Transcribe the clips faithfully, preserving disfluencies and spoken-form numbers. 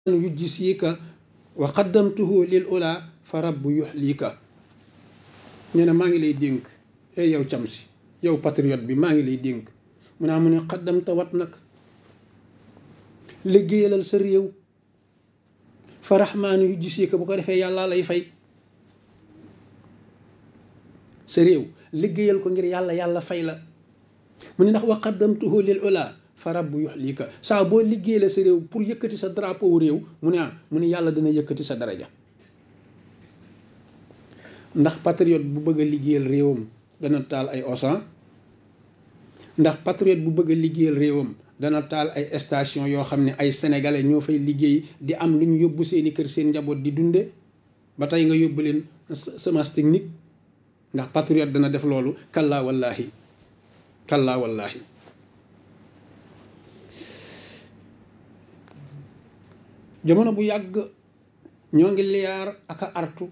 yujjisiika wa qaddamtuhu lil ula fa rabbu yuxliika. nee na maa ngi lay dénk e yow cam si yow patriote bi maa ngi lay dénk mu naa mu ne qaddamta wat nag liggéeyalal sa réew fa raxmaanu yujjisiika bu ko defee yàlla lay fay sa réew liggéeyal ko ngir yàlla yàlla fay la mu ne ndax wa qaddamtuhu lil ula fa rabbu yuxliika saa boo liggéeyal sa réew pour yëkkati sa drapeau réew mu ne ah mu ne yàlla dina yëkkati sa daraja. ndax patriote bu bëgg a liggéeyal réewam dana taal ay osan ndax patriote bu bëgg a liggéeyal réewam dana taal ay station yoo xam ne ay sénégalais ñoo fay liggéey di am lu ñu yóbbu seeni kër seen njaboot di dunde ba tey nga yóbbu leen semence technique ndax patriote dana def loolu kallaa wallaahi kallaa wallaahi. jamono bu yàgg ñoo ngi liyaar ak a artu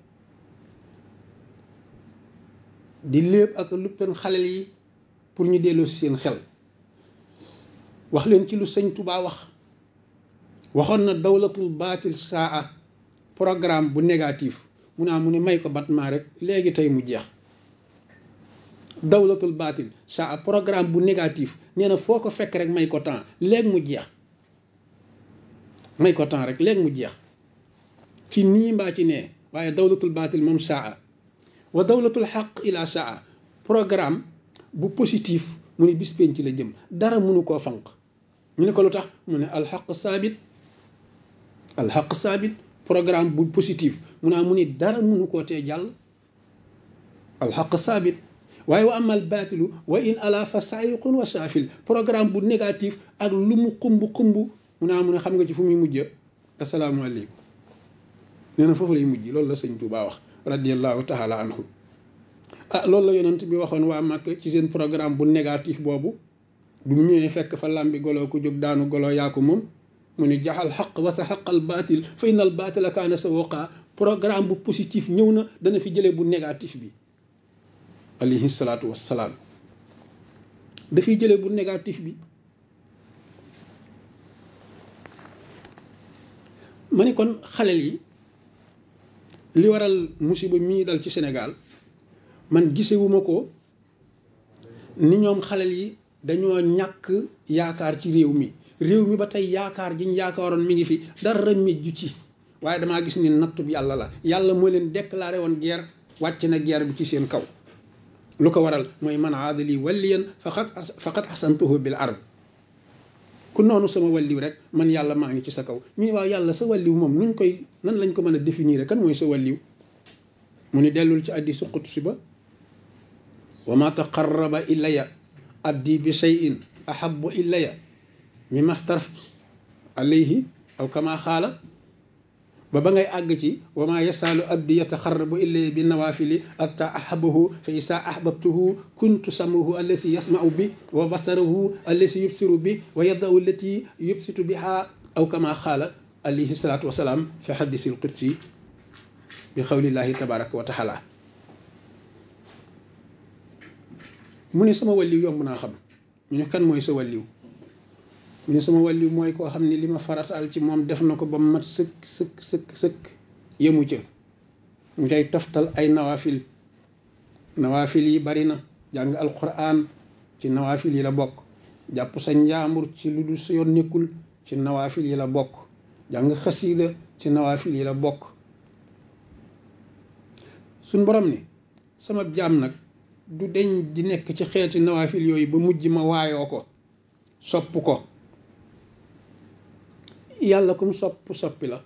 di léeb ak luppen xalel yi pour ñu delloo si seen xel wax leen ci lu sëñ Tuubaa wax waxoon na dawlatul baatil saa programme bu négatif mu naa mu ne may ko batmaa rek léegi tey mu jeex. dawlatul baatil saa programme bu négatif nee na foo ko fekk rek may ko temps léegi mu jeex may ko temps rek léegi mu jeex ci nii mbaa ci nee waaye dawlatul baatil moom saa wa dawlatul xaq ila saa programme bu positif mu ne bis penc la jëm dara mënu koo fanq ñu ne ko lu tax mu ne alxaq saabit alxaq saabit programme bu positif mu naa mu ni dara mënu koo tee jàll alxaq saabit waaye wa amal baatilu wa in ala fa saayiqun wa saafil programme bu négatif ak lu mu xumb xumb mu naa mu ne xam nga ci fu muy mujj asalaamaaleykum nee na foofu lay mujj loolu la sëñ Tuubaa wax radiallahu taala anhu ah loolu la yonent bi waxoon waa Màkka ci seen programme bu négatif boobu bu mu ñëwee fekk fa làmbi golo ku jóg daanu golo yaa ko moom mu ne jaxal xaq wa sa xaqal baatil fa innal baatila kaana sa woqaa programme bu positif ñëw na dana fi jëlee bu négatif bi alayhi salaatu wassalaam dafiy jëlee bu négatif bi. ma ni kon xalel yi li waral musiba mii dal ci Sénégal man gisewuma ko ni ñoom xalel yi dañoo ñàkk yaakaar ci réew mi réew mi ba tey yaakaar jiñ yaakaaroon mi ngi fi dara mejju ci waaye damaa gis ni nattub yàlla la yàlla moo leen déclaré woon guerre wàcc na guerre bi ci seen kaw lu ko waral mooy man aadali waliyan faqat faqat xasantuhu bil ard ku noonu sama walliw rek man yàlla maa ngi ci sa kaw ñu ne waaw yàlla sa walliw moom nuñ koy nan lañ ko mën a définir kan mooy sa walliw mu ni dellul ci hadiisu qudsi ba wa ma taqarraba ilaya abdi bi shay'in ahabbu ilaya mimma aftaraftu alayhi aw kama xaala ba ba ngay àgg ci wa ma yasaalu abdi yataxarrabu ilaya bi nawaafili hatta ahabahu fa isa ahbabtuhu kuntu samahu allasi yasmau bi wa basarahu allasi yubsiru bi wa yadahu allati yubsitu biha aw kama xaala alayhi salaatu wasalaam fi hadiisil qudsi bi xawlillahi tabaraka wa taala. mu ne sama walliw yomb naa xam ñu ne kan mooy sa walliw mu ne sama walliw mooy koo xam ne li ma farataal ci moom def na ko ba mat sëkk sëkk sëkk sëkk yemu ca mu cay toftal ay nawaafil nawaafil yi bari na jàng alquran ci nawaafil yi la bokk jàpp sa njaambur ci lu dul sa yoon nekkul ci nawaafil yi la bokk jàng xasiida ci nawaafil yi la bokk suñ borom ni sama jaam nag du deñ di nekk ci xeeti nawaafil yooyu ba mujj ma waayoo ko sopp ko yàlla kum sopp soppi la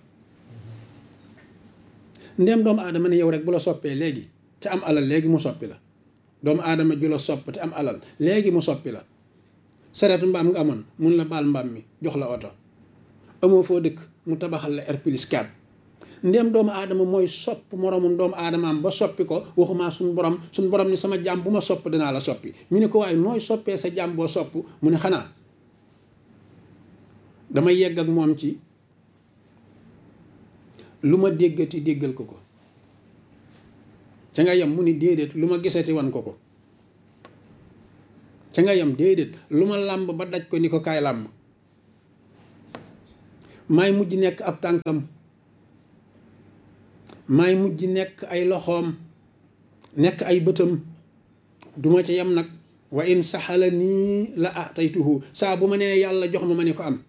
ndéem doomu aadama ne yow rek bu la soppee léegi te am alal léegi mu soppi la doomu aadama ju la sopp te am alal léegi mu soppi la sareetu mbaam nga amoon mun la baal mbaam mi jox la oto amoo foo dëkk mu tabaxal la R plus quatre ndéem doomu aadama mooy sopp moroomum doomu aadamaam ba soppi ko waxumaa suñ borom suñ borom ni sama jaam bu ma sopp danaa la soppi ñu ne ko waaye nooy soppee sa jaam boo sopp mu ne xanaa dama yegg ak moom ci lu ma déggati déggal ko ko ca nga yem mu ni déedéet lu ma gisati wan ko ko ca nga yem déedéet lu ma làmb ba daj ko ni ko kaay làmb maay mujj nekk ab tànkam maay mujj nekk ay loxoom nekk ay bëtam duma ca yem nag wa in saxala nii la ataytuhu saa bu ma nee yàlla jox ma ma ne ko am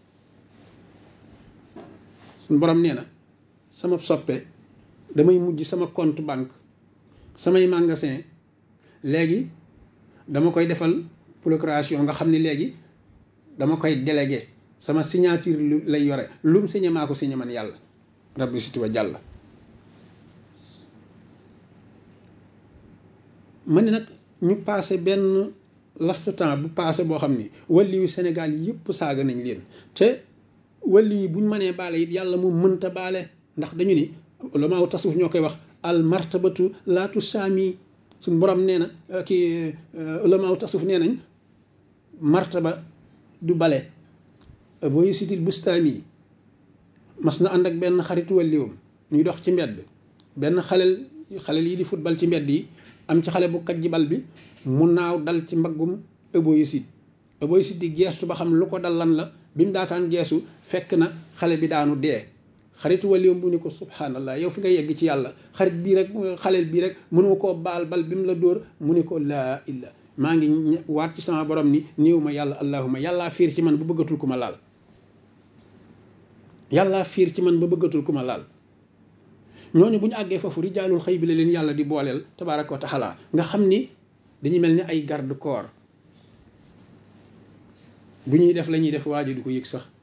suñ borom nee na sama soppe damay mujj sama compte banque samay magasin léegi dama koy defal procuration nga xam ne léegi dama koy délégué sama signature lay yore lu mu signé maa ko signé man yàlla rabbi siti wa jàlla ma ne nag ñu passé benn laps de temps bu passé boo xam ni wàlli yu Sénégal yëpp saaga nañ leen te wàlli yi buñ mënee baale it yàlla mu mënta baale ndax dañu ni ulamaaw tasawuf ñoo koy wax al martabatu laatu saami suñ borom nee na kii ulamaaw tasawuf nee nañ martaba du bale booy sitil bustaami mas na ànd ak benn xaritu wàlliwam ñuy dox ci mbedd benn xalel xalel yi di football ci mbedd yi am ci xale bu kajji bal bi mu naaw dal ci mbaggum ëboyisit ëboyisit di geestu ba xam lu ko dal lan la bi mu daataan geesu fekk na xale bi daanu dee xaritu wàlliwam bu ne ko subhanallah yow fi nga yegg ci yàlla xarit bii rek xaleel bii rek mënoo koo baal bal bi mu la dóor mu ne ko laa illa maa ngi waat ci sama borom ni néew ma yàlla allahuma yàllaa fiir ci man ba bëggatul ku ma laal yàllaa fiir ci man ba bëggatul ku ma laal ñooñu bu ñu àggee foofu rijaalul xëy bi la leen yàlla di booleel tabaaraka wa taala nga xam ni dañuy mel ni ay garde corps bu ñuy def la ñuy def waajo du ko yëg sax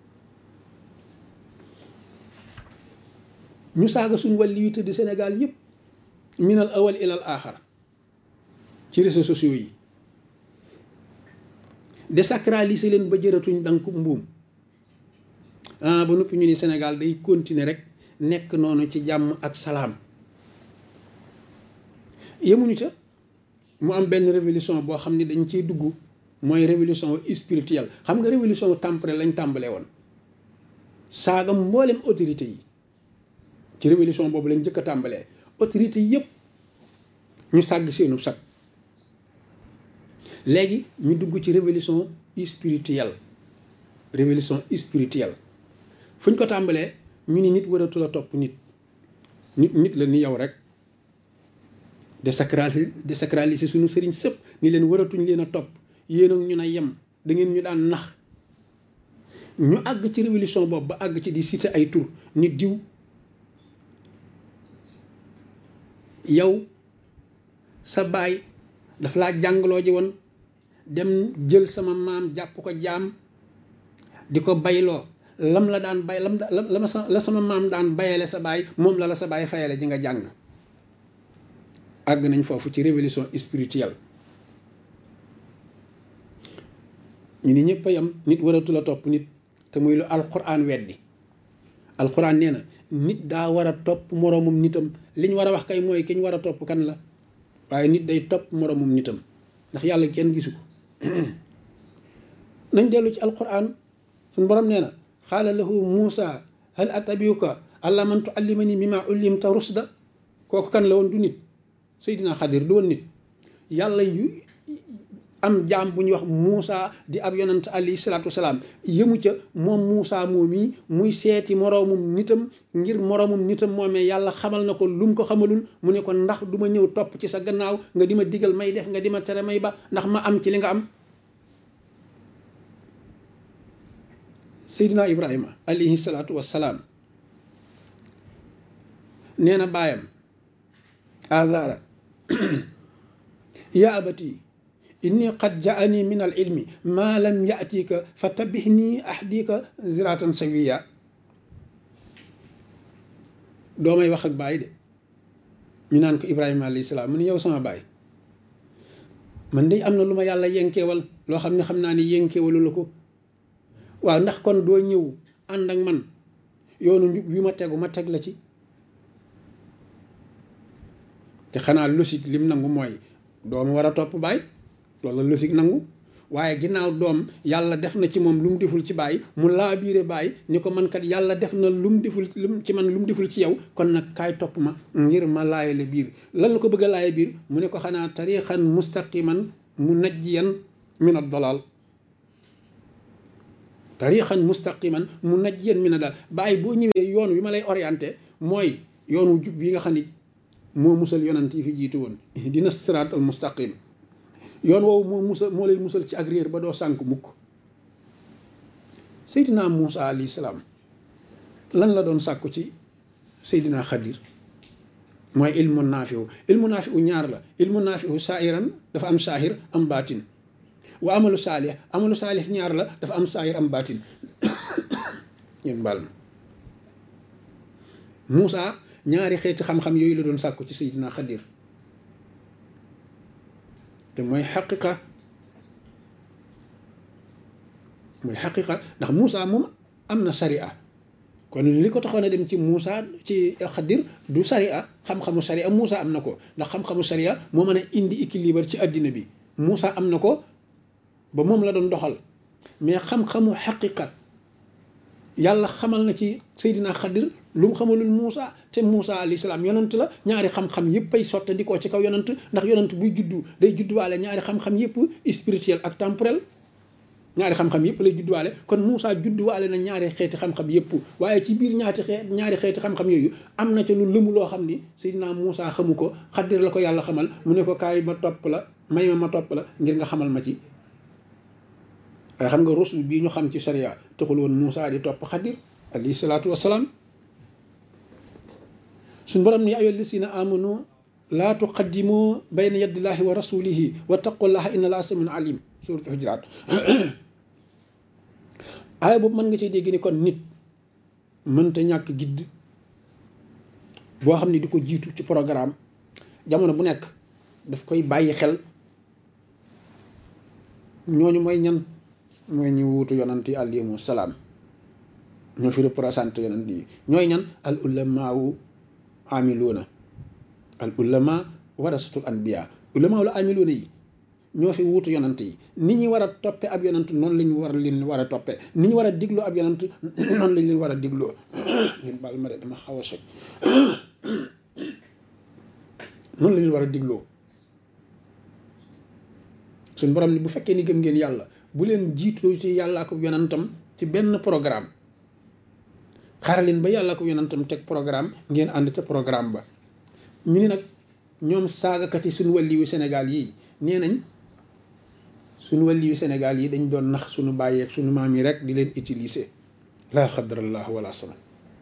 ñu saaga suñ wàlli wi tëdd Sénégal yëpp minal awal ilal aaxar ci réseaux sociaux yi désacraliser leen ba jëratuñ dank mbuum ah ba noppi ñu ni Sénégal day continuer rek nekk noonu ci jàmm ak salaam yemuñu ca mu am benn révolution boo xam ne dañ ciy dugg mooy révolution spirituelle xam nga révolution temporelle lañ tàmbalee woon saaga mboolem autorité yi ci révolution boobu lañ njëkk a tàmbalee autorité yëpp ñu sàgg seenu sag léegi ñu dugg ci révolution spirituelle révolution spirituelle fu ñu ko tàmbalee ñu ni nit waratul a topp nit nit nit la ni yow rek désacraliser désacraliser suñu sëriñ sëpp ni leen waratuñ leen a topp yéen ak ñu na yem da ngeen ñu daan nax ñu àgg ci révolution boobu ba àgg ci di citer ay tur nit diw yow sa baay daf laa jàngaloo ji woon dem jël sama maam jàpp ko jaam di ko bayloo lam la daan bay lam la ma sa la sama maam daan bayale sa baay moom la la sa baay fayale ji nga jàng àgg nañ foofu ci révolution spirituelle ñu ni ñëpp a yam nit waratul a topp nit te muy lu alquran weddi alquran nee na nit daa war a topp moroomum nitam li ñu war a wax kay mooy ki ñu war a topp kan la waaye nit day topp moroomum nitam ndax yàlla kenn gisu ko nañ dellu ci alquran suñu borom nee na xaala lahu Muusa hal atabiuka alla man tuallimani mimma ullimta rusda kooku kan la woon du nit Seydina Xadir du woon nit yàlla yu am jaam bu ñuy wax Muusa di ab yonant alayhi salaatu wasalaam yëmu ca moom Muusa moom yi muy seeti moroomum nitam ngir moroomum nitam moomee yàlla xamal na ko lu mu ko xamalul mu ne ko ndax du ma ñëw topp ci sa gannaaw nga di ma digal may def nga di ma tere may ba ndax ma am ci li nga am Seydina Ibrahima alayhi salaatu wasalaam nee na baayam azara ya abati inni qad jaani min al ilmi ma lam yatika fa tabihni ahdika ziratan sawiya doomay wax ak baay de ñu naan ko Ibrahima alayhi salaam mu ne yow sama baay man de am na lu ma yàlla yenkeewal loo xam ne xam naa ni yenkeewalu la ko waaw ndax kon doo ñëw ànd ak man yoonu njub wi ma tegu ma teg la ci te xanaa logique lim nangu mooy doom war a topp baay loolu la logique nangu waaye ginnaaw doom yàlla def na ci moom lu mu deful ci baay mu laa biire baay ni ko man kat yàlla def na lu mu deful lu ci man lu mu deful ci yow kon nag kaay topp ma ngir ma laayale biir lan la ko bëgg a laaye biir mu ne ko xanaa tariixan mustaqiman mu najjiyan min ad dalal tariqan mustaqiman mu najjiyan mi na daal bàyyi boo ñëwee yoon wi ma lay orienté mooy yoonu jub bi nga xam ni moo musal yonant yi fi jiitu woon dina siraat al mustaqim yoon woowu moo musal moo lay musal ci ak réer ba doo sànk mukk Seydina Muusa alayhi salaam lan la doon sàkku ci Seydina Xadir mooy ilmu naafiu ilmu naafiu ñaar la ilmu naafiu saahiran dafa am saahir am baatin wa amalu saalih amalu saalih ñaar la dafa am saahir am baatin ngeen baal ma Muusa ñaari xeeti xam-xam yooyu la doon sàkku ci Seydina Xadir te mooy xaqiqa mooy xaqiqa ndax Muusa moom am na sariya kon li ko taxoon a dem ci Muusa ci Xadir du sariya xam-xamu sariya Muusa am na ko ndax xam-xamu sariya moo mën a indi équilibre ci àddina bi Muusa am na ko ba moom la doon doxal mais xam-xamu xaqiqa yàlla xamal na ci Seydina Xadir lu mu xamalul Muusa te Muusa alayhi salaam yonant la ñaari xam-xam yëpp ay sotte di ko ci kaw yonant ndax yonant buy juddu day judduwaale ñaari xam-xam yëpp spirituel ak temporel ñaari xam-xam yëpp lay judduwaale kon Muusa judduwaale na ñaari xeeti xam-xam yëpp waaye ci biir ñaati xeet ñaari xeeti xam-xam yooyu am na ca lu lëmu loo xam ni Seydina Muusa xamu ko Xadir la ko yàlla xamal mu ne ko kaay ma topp la may ma ma topp la ngir nga xamal ma ci waaye xam nga rusul bii ñu xam ci sharia taxul woon Muusa di topp Xadir alayhi salaatu wassalaam suñ borom ni ayyuhal lazina amanu laa tuqaddimu bayna yadillahi wa rasulihi wa taqullaha inna allaha samiun alim suuratu Hujuraat aaya boobu mën nga cee dégg ni kon nit mënta ñàkk gidd boo xam ne di ko jiitu ci programme jamono bu nekk daf koy bàyyi xel ñooñu mooy ñan mooy ñu wuutu yonant yi alayhimu salaam ñoo fi représenté yonant yi ñooy ñan al ulamaawu amiluuna al ulama warasatul anbiya ulama la amiluuna yi ñoo fi wuutu yonant yi ni ñi war a toppe ab yonant noonu lañu war leen war a toppe ni ñu war a digloo ab yonant noonu lañ leen war a digloo ngeen baal ma de dama xaw a soj noonu la leen war a digloo suñ borom ni bu fekkee ni gëm ngeen yàlla bu leen jiitoo ci yàlla ak yonantam ci benn programme xaaral leen ba yàlla ko yonantam teg programme ngeen ànd ca programme ba ñu ni nag ñoom saagakat yi suñu wàlliwu Sénégal yi nee nañ suñu wàlliwu Sénégal yi dañ doon nax suñu bàyyeeg suñu maam yi rek di leen utiliser laa xadrallah wala sama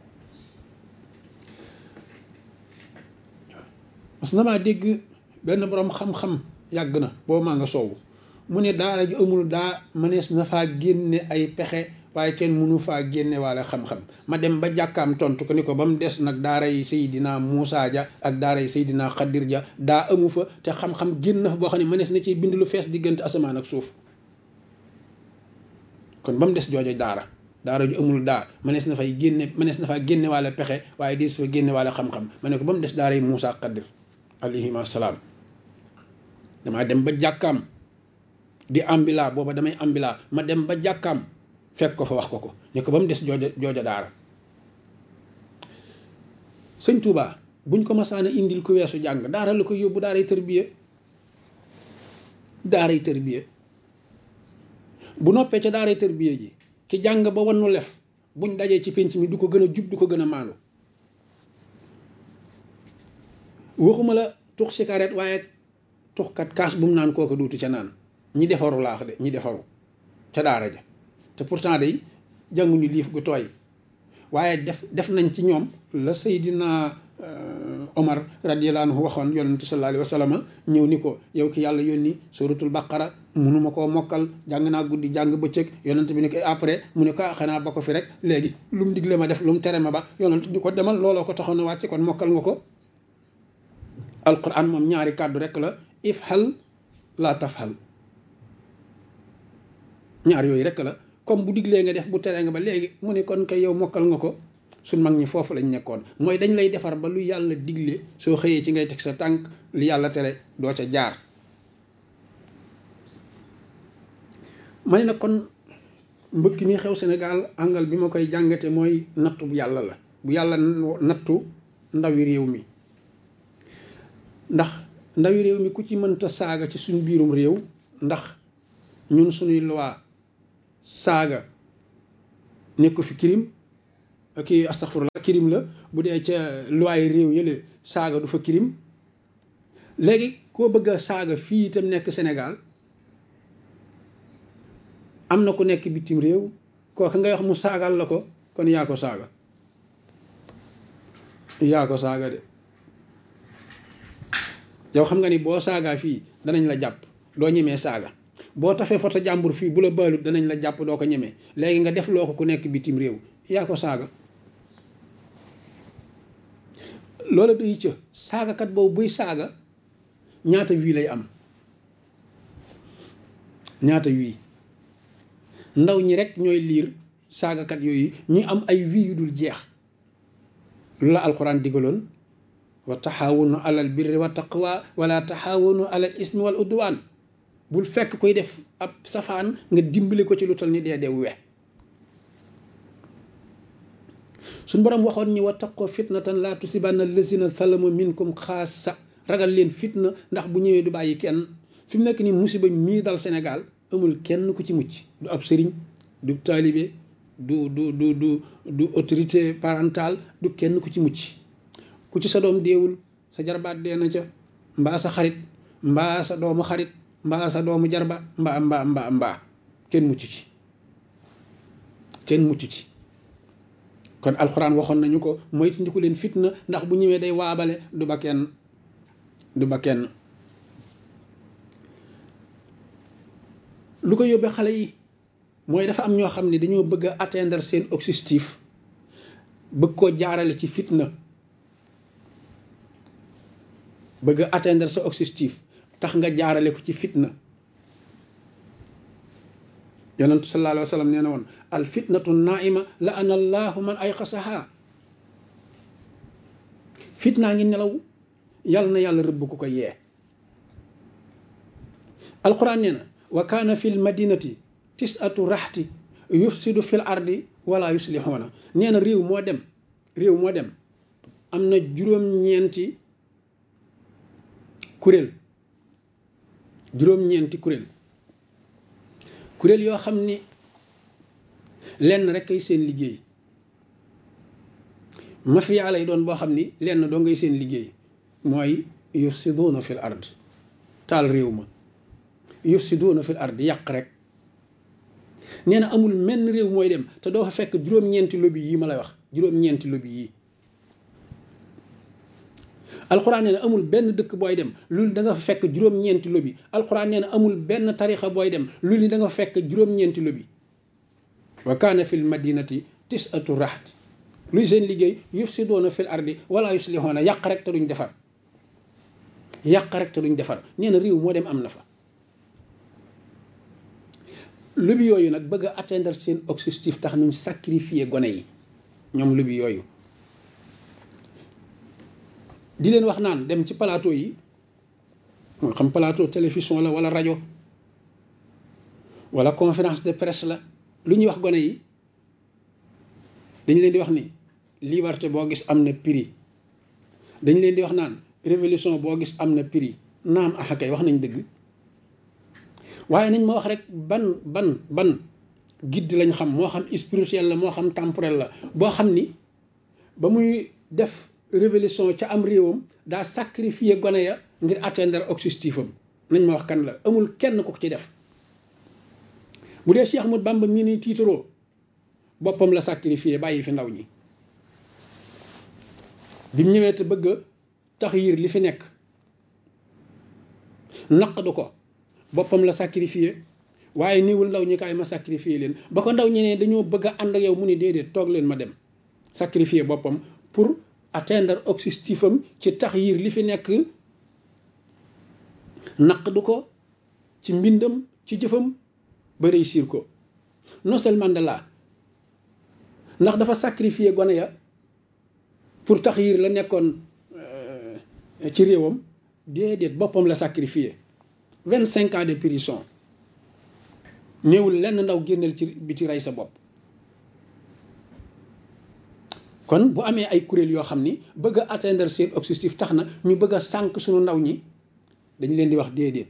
mas na maa dégg benn borom xam-xam yàgg na boo maa nga soowu mu ne daara ju amul daa mënees na faa génne ay pexe waaye kenn mënu faa génne waale xam-xam ma dem ba jàkkaam tontu ko ni ko ba mu des nag daara yi Seydina Muusa ja ak daara yi Seydina Xadir ja daa amu fa te xam-xam génn na fa boo xam ne mënees na ci bind lu fees diggante asamaan ak suuf kon ba mu des joojo daara daara ju amul daa mënees na fay génne mënees na faa génne waale pexe waaye des fa génne waale xam-xam ma ne ko ba mu des daara yi Muusa ak Xadir alayhima salaam damaa dem ba jàkkaam di ambila booba damay ambila ma dem ba jàkkaam fekk ko fa wax ko ko ne ko ba mu des jooja jooja daara sëñ Touba buñ ko masaana indil ku weesu jàng daara la ko yóbbu daaray tërbiye daaray tërbiye bu noppee ca daaray tërbiye ji ki jàng ba wannu lef buñ dajee ci pénc mi du ko gën a jub du ko gën a maandu waxuma la tux cigarette waaye tuxkat kaas bu mu naan kooku duutu ca naan ñi defaru laax de ñi defaru ca daara ja te pourtant day jànguñu liif gu tooy waaye def def nañ ci ñoom la Seydina Omar radiyallahu anhu waxoon yonentu sallallahu alayhi wa sallam ñëw ni ko yow ki yàlla yónni suratul baqara munuma koo mokkal jàng naa guddi jàng bëccëg yonent bi ni ko après mu ne ko xanaa ba ko fi rek léegi lu mu digle ma def lu mu tere ma ba yonent di ko demal looloo ko taxoon a wàcce kon mokkal nga ko alquran moom ñaari kàddu rek la ifhal la tafhal ñaar yooyu rek la comme bu diglee nga def bu teree nga ba léegi mu ne kon kay yow mokkal nga ko suñ mag ñi foofu lañ nekkoon mooy dañ lay defar ba lu yàlla digle soo xëyee ci ngay teg sa tànk li yàlla tere doo ca jaar ma ne nag kon mbëkk mi xew Sénégal angal bi ma koy jàngate mooy nattu bu yàlla la bu yàlla nattu ndawi réew mi ndax ndawi réew mi ku ci mënta saaga ci suñ biirum réew ndax ñun suñuy loi saaga nekku fi crime kii astaghfirullah crime la bu dee ca loi réew yële saaga du fa crime léegi koo bëgg a saaga fii itam nekk Sénégal am na ku nekk bitim réew kooku ngay wax mu saagal la ko kon yaa ko saaga yaa ko saaga de yow xam nga ni boo saagaa fii danañ la jàpp doo ñemee saaga boo tafee foto jàmbur fii bu la baalut danañ la jàpp doo ko ñemee léegi nga def loo ko ku nekk bitim réew yaa ko saaga loola doy ca saagakat boobu buy saaga ñaata wii lay am ñaata wii ndaw ñi rek ñooy liir saagakat yooyu ñi am ay wii yu dul jeex lu la alquran digaloon wa taxaawunu alal birri wa taqwa wala taxaawunu alal ismi wal udwaan bul fekk koy def ab safaan nga dimbali ko ci lu tal ni dee dee we suñ borom waxoon ñi wa taqoo fitnatan laa tusibanna lazina salamu minkum xaasa ragal leen fitna ndax bu ñëwee du bàyyi kenn fi mu nekk ni musiba mii dal Sénégal amul kenn ku ci mucc du ab sëriñ du taalibe du du du du du autorité parentale du kenn ku ci mucc ku ci sa doom deewul sa jarbaat dee na ca mbaa sa xarit mbaa sa doomu xarit mbaa sa doomu jarba mbaa mbaa mbaa mbaa kenn mucc ci kenn mucc ci kon alxuraan waxoon nañu ko moytandiku leen fitna ndax bu ñëwee day waabale du ba kenn du ba kenn lu ko yóbbee xale yi mooy dafa am ñoo xam ne dañoo bëgg a atteindre seen objectif bëgg koo jaarale ci fitna bëgg a atteindre sa objectif tax nga jaarale ko ci fitna yonentu sallallahu alayhi wa sallam nee na woon al fitnatu naima la ana allahu man ay xasaha fitnaa ngi nelaw yàlla na yàlla rëbb ku ko yee alquran nee na wa kaana fi l madinati tisatu raxti yufsidu fil ardi wala yuslixuuna nee na réew moo dem réew moo dem am na juróom-ñeenti kuréel juróom-ñeenti kuréel kuréel yoo xam ni lenn rek ay seen liggéey mafia lay doon boo xam ni lenn doo ngay seen liggéey mooy yufsiduuna fil ard taal réew ma yufsiduuna fil ard yàq rek nee na amul menn réew mooy dem te doo fa fekk juróom-ñeenti lobby yi ma lay wax juróom-ñeenti lobby yi alxuraan nee na amul benn dëkk booy dem loolu da nga fa fekk juróom-ñeenti lobby alxuraan nee na amul benn tarixa booy dem loolu da nga fa fekk juróom-ñeenti lobby wa kaana fil madinati tisatu raxt luy seen liggéey yufsiduuna fil ardi wala yuslixuuna yàq rek te duñ defar yàq rek te duñ defar nee na réew moo dem am na fa lobby yooyu nag bëgg a atteindre seen objectif tax nuñ sacrifier gone yi ñoom lobby yooyu di leen wax naan dem ci plateau yi moo xam plateau télévision la wala rajo wala conférence de presse la lu ñuy wax gone yi dañ leen di wax ni liberté boo gis am na prix dañ leen di wax naan révolution boo gis am na prix naam axa kay wax nañ dëgg waaye nañ ma wax rek ban ban ban guide lañ xam moo xam spirituel la moo xam temporel la boo xam ni ba muy def révolution ca am réewam daa sacrifier gone ya ngir atteindre objectif am nañ ma wax kan la amul kenn ko ci def bu dee Cheikh Ahmadou Bamba mii ni tiitaroo boppam la sacrifier bàyyi fi ndaw ñi bi mu ñëwee te bëgg a taxyir li fi nekk naqdu ko boppam la sacrifier waaye niwul ndaw ñi kaay ma sacrifier leen ba ko ndaw ñi ne dañoo bëgg a ànd ak yow mu ni déedéet toog leen ma dem sacrifier boppam pour atteindre objectif am ci taxyir li fi nekk naqdu ko ci mbindam ci jëfam ba réussir ko Nelson Mandela ndax dafa sacrifier gone ya pour taxyir la nekkoon ci réewam déedéet boppam la sacrifier vingt cinq ans de prison néewul lenn ndaw génneel ci biti rey sa bopp kon bu amee ay kuréel yoo xam ni bëgg a atteindre seen objectif tax na ñu bëgg a sànq suñu ndaw ñi dañ leen di wax déedéet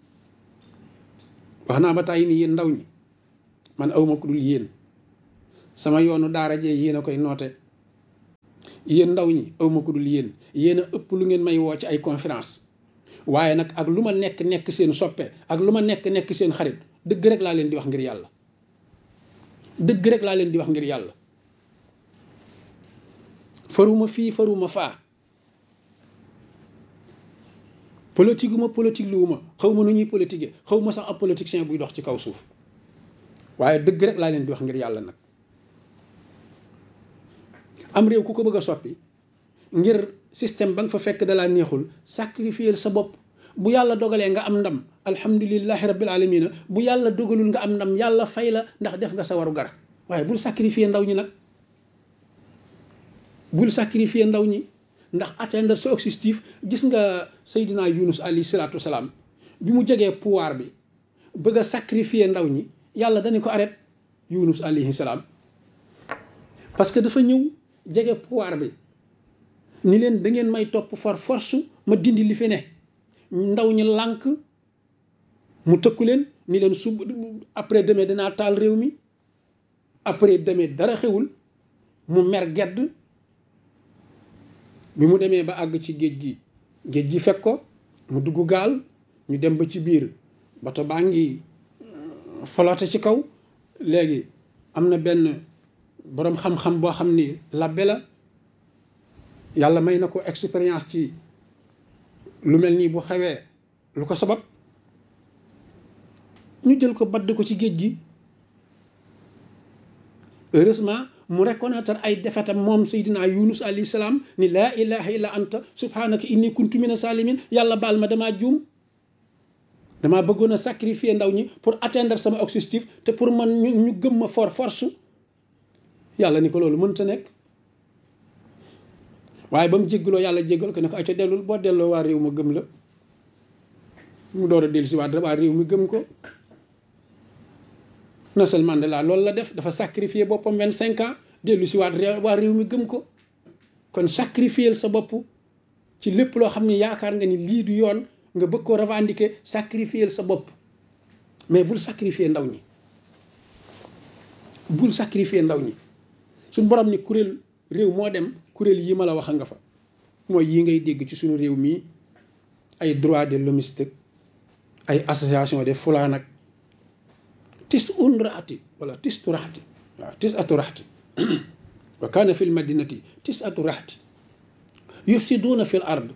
wax naa ba tàyyi ni yéen ndaw ñi man awma ku dul yéen sama yoonu daara jee yéen a koy noote yéen ndaw ñi awma ko dul yéen yéen a ëpp lu ngeen may woo ci ay conférence waaye nag ak lu ma nekk nekk seen soppe ak lu ma nekk nekk seen xarit dëgg rek laa leen di wax ngir yàlla dëgg rek laa leen di wax ngir yàlla faruma fii faruma faa politique uma politique lu uma xaw ma nu ñuy politique xaw ma sax ab politicien buy dox ci kaw suuf waaye dëgg rek laa leen di wax ngir yàlla nag am réew ku ko bëgg a soppi ngir système ba nga fa fekk dalaa neexul sacrifier sa bopp bu yàlla dogalee nga am ndam alhamdulillahi rabbil alamina bu yàlla dogalul nga am ndam yàlla fay la ndax def nga sa waru gar waaye bul sacrifier ndaw ñi nag bul sacrifier ndaw ñi ndax atteindre sa objectif. Gis nga Seydina Yunus alayhi salaatu wasalaam bi mu jegee pouvoir bi bëgg a sacrifier ndaw ñi yàlla dañu ko arrêté Yunus alayhi salaam parce que dafa ñëw jege pouvoir bi ni leen da ngeen may topp for force ma dindi li fi ne ndaw ñi lànk mu tëkku leen ni leen sub après demain danaa taal réew mi après demain dara xewul mu mer gedd bi mu demee ba àgg ci géej gi géej gi fekk ko mu dugg gaal ñu dem ba ci biir bato baa ngi folote ci kaw léegi am na benn boroom xam-xam boo xam ni labbe la yàlla may na ko expérience ci lu mel nii bu xewee lu ko sabab ñu jël ko badd ko ci géej gi heureusement mu reconnaître ay defetam moom Seydina Yunus alayhi salaam ni laa ilaha illa anta subhanaka inni kuntu mina salimin yàlla baal ma damaa juum damaa bëggoon a sacrifier ndaw ñi pour atteindre sama objectif te pour man ñu ñu gëm ma for force yàlla ni ko loolu mënta nekk waaye ba mu jéggaloo yàlla jéggal ko ne ko ay ca dellul boo delloo waa réew ma gëm la mu door a dellu si waat waa réew mi gëm ko Nelson Mandela loolu la def dafa sacrifier boppam vingt cinq ans dellu si waat waa réew mi gëm ko kon sacrifier sa bopp ci lépp loo xam ne yaakaar nga ni lii du yoon nga bëgg ko revendiquer sacrifier sa bopp mais bul sacrifier ndaw ñi bul sacrifier ndaw ñi suñ borom ni kuréel réew moo dem kuréel yi ma la wax nga fa mooy yi ngay dégg ci suñu réew mii ay droit de l'hommiste ay association des fulaan ak tis un raati wala tis tu raxti waaw tis atu raxti wa kaana fi l madinati tis atu raxti yufsiduuna fi l ard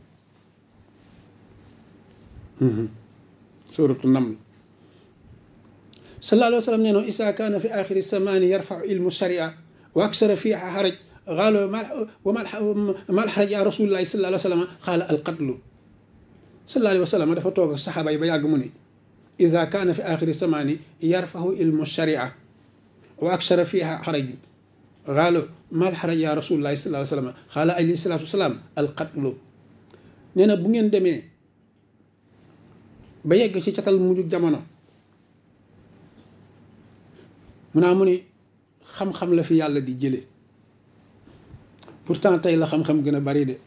suratu naml sallallahu alayhi wa sallam nee no isa kaana fi axiri samani yarfau ilmu sharia wa aksara fiha xaraj qaalo wa mal xaraj ya rasulillahi sallallahu alayhi wa sallam qaala alqatlu sallallahu alayhi wa sallam dafa toog saxaaba yi ba yàgg mu ni ida kaana fi axiri samani yarfahu ilmu sharia wa aksara fiha xaraj qaalo mal xaraj ya rasulillahi sallallahu alayhi wa sallam qaala alayhi salatu wasalaam alqatlu nee na bu ngeen demee ba yegg ci catal mujjug jamono mu naa mu ni xam-xam la fi yàlla di jële pourtant tey la xam-xam gën a bari de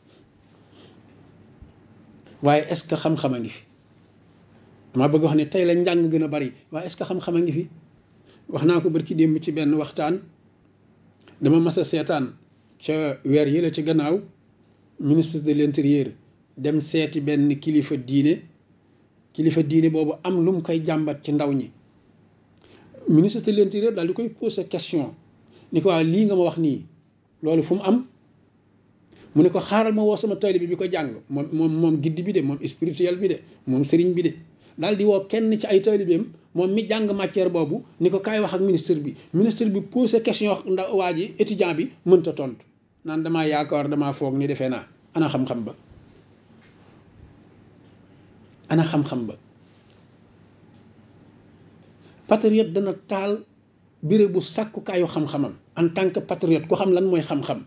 waaye est-ce que xam-xam a ngi fi dama bëgg wax ne tey la njàng gën a bari waaye est-ce que xam-xam a ngi fi wax naa ko barki démb ci benn waxtaan dama mas a seetaan ca weer yële ca gannaaw ministre de l'intérieur dem seeti benn kilifa diine kilifa diine boobu am lu mu koy jàmbat ci ndaw ñi ministre de l'intérieur daal di koy poser question ni ko waa lii nga ma wax nii loolu fu mu am mu ne ko xaaral ma woo sama taalibe bi ko jàng moom moom moom giddi bi de moom spirituel bi de moom sëriñ bi de daal di woo kenn ci ay taalibeem moom mi jàng matière boobu ni ko kaay wax ak ministre bi ministre bi poser question ndaw waa ji étudiant bi mënta tontu naan damaa yaakaar damaa foog ni defee naa ana xam-xam ba ana xam-xam ba patriote dana taal béré bu sàkkukaayu xam-xamam en tant que patriote ku xam lan mooy xam-xam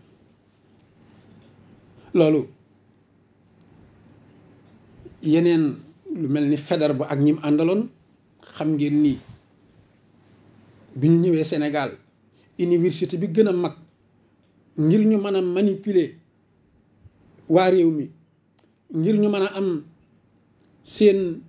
loolu yeneen lu mel ni Faidherbe ak ñim àndaloon xam ngeen nii bi ñu ñëwee Sénégal université bi gën a mag ngir ñu mën a manipuler waa réew mi ngir ñu mën a am seen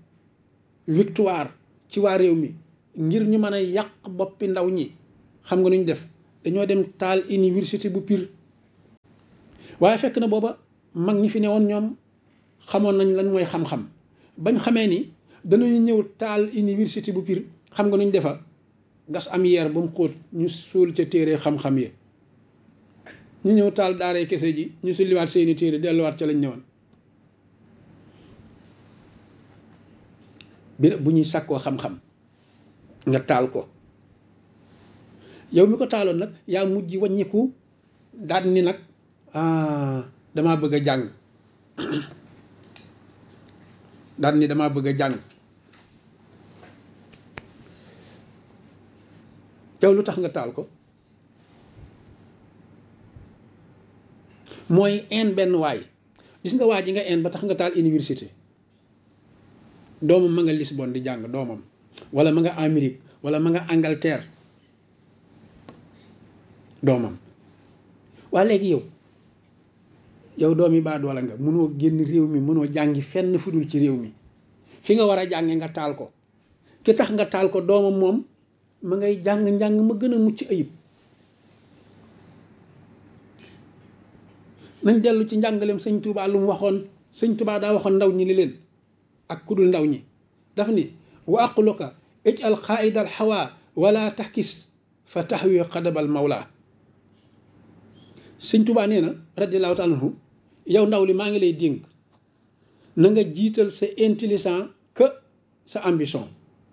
victoire ci waa réew mi ngir ñu mën a yàq boppi ndaw ñi xam nga nu ñu def dañoo dem taal université bu Pire waaye fekk na booba mag ñi fi ne woon ñoom xamoon nañ lan mooy xam-xam bañ xamee ni danañu ñëw taal université bu Pire xam nga nuñ defa gas am yeer ba mu xóot ñu suul ca téere xam-xam yi ñu ñëw taal daaray kese ji ñu sulliwaat seeni téere delluwaat ca lañ ñëwoon bi bu ñuy sàkkoo xam-xam nga taal ko yow mi ko taaloon nag yaa mujj wàññiku daal ni nag ah damaa bëgg a jàng daal ni damaa bëgg a jàng yow lu tax nga taal ko mooy een benn waay gis nga waa ji nga een ba tax nga taal université doomam ma nga Lisbonne di jàng doomam wala ma nga Amérique wala ma nga Angleterre doomam waa léegi yow yow doom yi baa doola nga mënoo génn réew mi mënoo jàngi fenn fu dul ci réew mi fi nga war a jànge nga taal ko ki tax nga taal ko doomam moom ma ngay jàng njàng ma gën a mucc ayib nañ dellu ci njàngaleem sëñ Touba lu mu waxoon sëñ Touba daa waxoon ndaw ñi li leen ak ku dul ndaw ñi daf ni wa aqluka ij'al qaa'ida al hawa wala tahkis fa tahwi qadabal mawla sëñ Touba nee na radiyallahu taala anhu yow ndaw li maa ngi lay dénk na nga jiital sa intelligent que sa ambition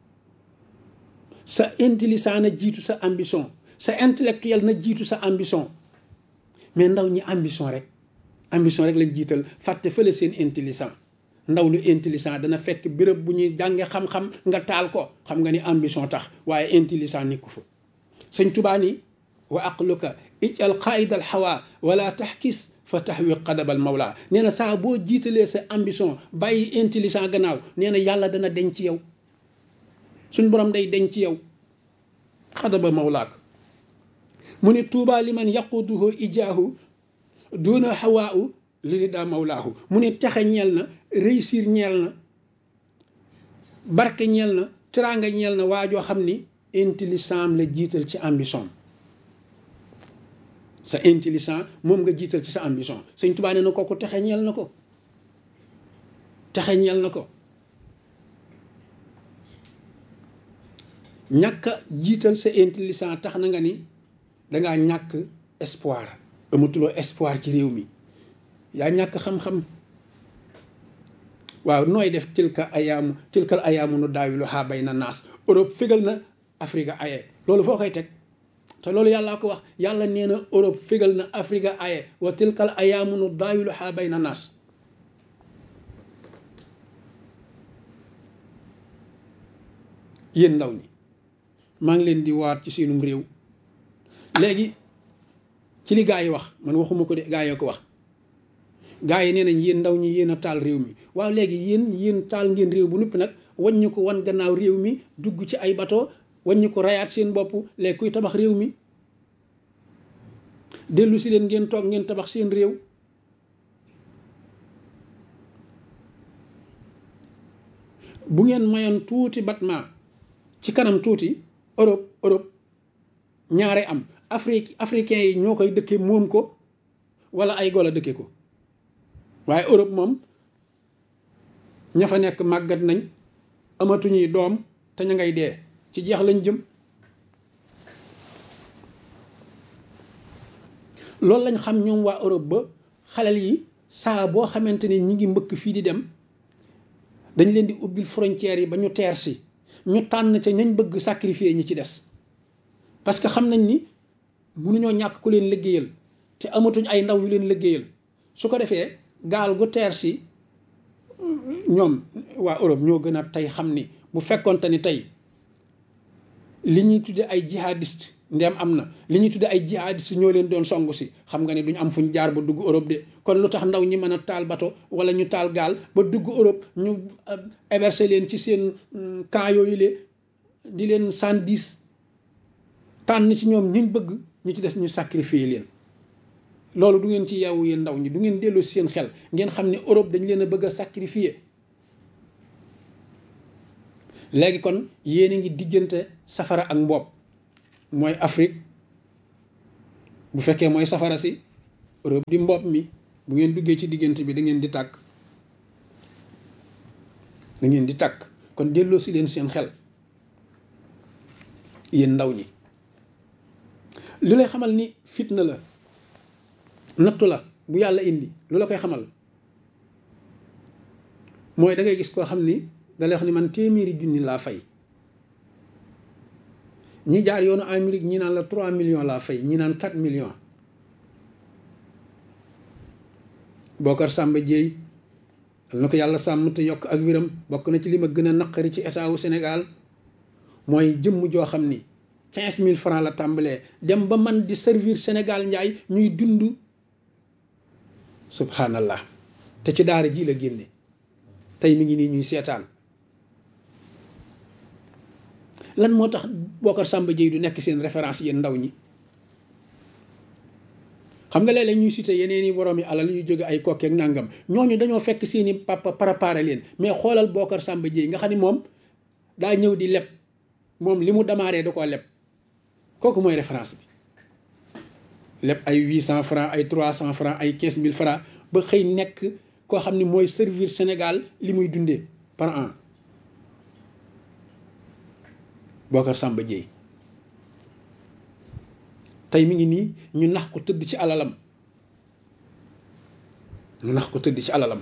sa intelligent na jiitu sa ambition sa intellectuel na jiitu sa ambition mais ndaw ñi ambition rek ambition rek lañ jiital fàtte fële seen intelligent ndaw lu intelligent dana fekk béréb bu ñuy jànge xam-xam nga taal ko xam nga ni ambition tax waaye intelligent nekku fa sëñ Tuubaa ni wa aqluka ij'al qaa'ida al hawa wala tahkis fa tahwi qadabal mawla nee na saa boo jiitalee sa ambition bàyyi intelligent gannaaw nee na yàlla dana denc ci yow suñ borom day denc ci yow xadaba mawlaak mu ne tuubaa li man yaquduhu ijaahu duna hawaahu li daa mawlaahu mu ne texe ñeel na réussir ñeel na barke ñeel na teraanga ñeel na waajoo xam ni intelligent la jiital ci ambition sa intelligent moom nga jiital ci sa ambition sëñ Tuubaa nee na kooku texe ñeel na ko texe ñeel na ko ñàkk a jiital sa intelligent tax na nga ni dangaa ñàkk espoir amatuloo espoir ci réew mi yaa ñàkk xam-xam waaw nooy def tilka ayaamu tilkal ayaamu nu daawilu haa bayna naas Europe fégal na Afrique aye loolu foo koy teg te loolu yàllaa ko wax yàlla nee na Europe fégal na Afrique aye wa tilkal ayaamu nu daawilu haa bayna naas yéen ndaw ñi maa ngi leen di waat ci seenum réew léegi ci li gaa yi wax man waxuma ko de gaa yoo ko wax gaa yi nee nañ yéen ndaw ñi yéen a taal réew mi waaw léegi yéen yéen taal ngeen réew bu noppi nag waññu ko wan gannaaw réew mi dugg ci ay bateau waññu ko rayaat seen bopp léegi kuy tabax réew mi dellu si leen ngeen toog ngeen tabax seen réew bu ngeen mayoon tuuti batma ci kanam tuuti Europe Europe ñaare am Afrique africain yi ñoo koy dëkke moom ko wala ay golo dëkke ko waaye Europe moom ña fa nekk màggat nañ amatuñuy doom te ña ngay dee ci jeex lañ jëm loolu lañ xam ñoom waa Europe ba xalal yi saa boo xamante ni ñi ngi mbëkk fii di dem dañ leen di ubbil frontières yi ba ñu teer si ñu tànn ca ñañ bëgg sacrifier ñi ci des parce que xam nañ ni mënuñoo ñàkk ku leen liggéeyal te amatuñ ay ndaw yu leen liggéeyal su ko defee gaal gu teer si ñoom waa Europe ñoo gën a tey xam ni bu fekkonte ni tey li ñuy tudde ay jihadiste ndem am na li ñuy tudde ay jihadiste ñoo leen doon songu si xam nga ne duñ am fuñ jaar ba dugg Europe de kon lu tax ndaw ñi mën a taal bato wala ñu taal gaal ba dugg Europe ñu héberger leen ci seen camp yooyu le di leen cent dix tànn ci ñoom ñiñ bëgg ñu ci des ñu sacrifier leen loolu du ngeen ci yeewu yéen ndaw ñi du ngeen delloo si seen xel ngeen xam ne Europe dañ leen a bëgg a sacrifier léegi kon yéen a ngi diggante safara ak mboob mooy Afrique bu fekkee mooy safara si rëbb di mbopp mi bu ngeen duggee ci diggante bi da ngeen di tàkk da ngeen di tàkk kon delloo si leen seen xel yéen ndaw ñi lu lay xamal ni fitna la nattu la bu yàlla indi lu la koy xamal mooy da ngay gis koo xam ni da lay wax ni man téeméeri junni laa fay ñi jaar yoonu Amérique ñi naan la trois millions laa fay ñi naan quatre millions. Bocar Samba Dièye al na ko yàlla sàmm te yokk ak wiram bokk na ci li ma gën a naqari ci état wu Sénégal mooy jëmm joo xam ni quinze mille francs la tàmbalee dem ba man di servir Sénégal njaay ñuy dund subhanallah te ci daara ji la génne tey mi ngi nii ñuy seetaan lan moo tax Bocar Samba Dièye du nekk seen référence yéen ndaw ñi xam nga léeg-léeg ñuy cité yeneen i borom yi alal yu jóge ay kokkeek nangam ñooñu dañoo fekk seeni papa préparé leen mais xoolal Bocar Samba Dièye nga xam ni moom daa ñëw di leb moom li mu démarré da koo leb kooku mooy référence bi leb ay huit cent francs ay trois cent francs ay quinze mille francs ba xëy nekk koo xam ni mooy servir Sénégal li muy dundee par an Bocar Samba Dièye tey mi ngi nii ñu nax ko tëdd ci alalam ñu nax ko tëdd ci alalam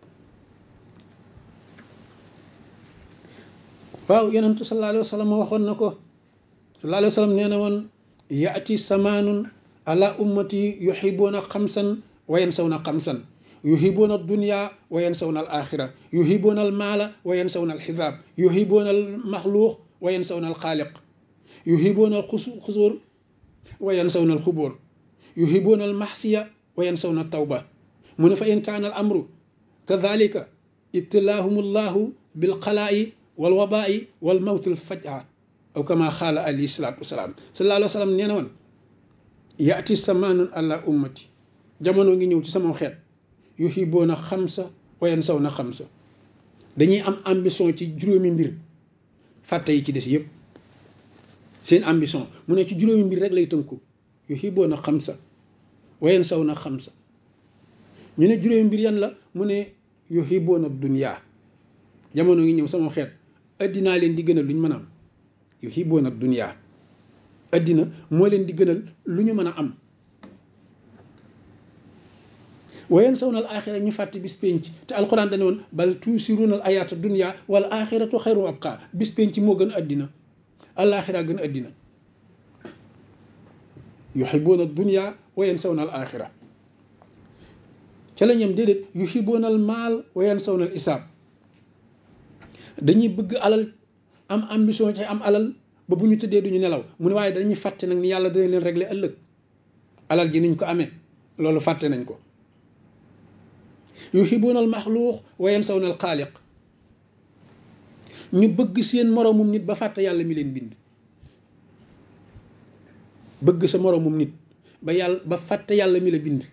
waaw yonentu sallallahu alayhi wa sallam waxoon na ko sallallahu alayhi wa sallam nee na woon yaati samaanun ala ummati yuhibuuna xamsan wa yansawna xamsan yuhibuuna dunya wa yansawna al axira yuhibuuna al maala wa yansawna al xisaab yuhibuuna al maxluuq wa yansawna al xaaliq yuhibuuna al xusuur wa yansawna al xubur yuhibuuna al maxsiya wa yansawna tawba mu ne fa in kaana al amru kadalika ibtilaahum allahu bil xalaa'i wal wabaa'i wal mawti al fajaa aw kama xaala alayhi salaatu wasalaam sallallahu alayhi wa sallam nee na woon yaati samaanun ala ummati jamono ngi ñëw ci sama xeet yuhibuuna xamsa wa yansawna xamsa dañuy am ambition ci juróomi mbir fàtte yi ci des yëpp seen ambition mu ne ci juróomi mbir rek lay tënku yuhibuuna xamsa wa yansawna xamsa ñu ne juróomi mbir yan la mu ne yuhibuuna dunya jamono ngi ñëw sama xeet addinaa leen di gënal lu ñu mën a am yuhibuuna dunya addina moo leen di gënal lu ñu mën a am wa yansawna al axira ñu fàtte bis penc te alxuraan dañu woon bal tuusiruuna al ayaata dunya wal axiratu xayru abqa bis penc moo gën addina alaxira gën addina yuhibuuna dunya wa yansawna al axira ca la ñem déedéet yuhibuuna al maal wa yansawna al isaab dañuy bëgg alal am ambition ci am alal ba bu ñu tëddee duñu nelaw mu ne waaye dañuy fàtte nag ni yàlla dana leen régler ëllëg alal ji niñ ko amee loolu fàtte nañ ko yuhibuuna al maxluuq wa yansawna al xaaliq ñu bëgg seen moroomum nit ba fàtte yàlla mi leen bind bëgg sa moroomum nit ba yàlla ba fàtte yàlla mi la bind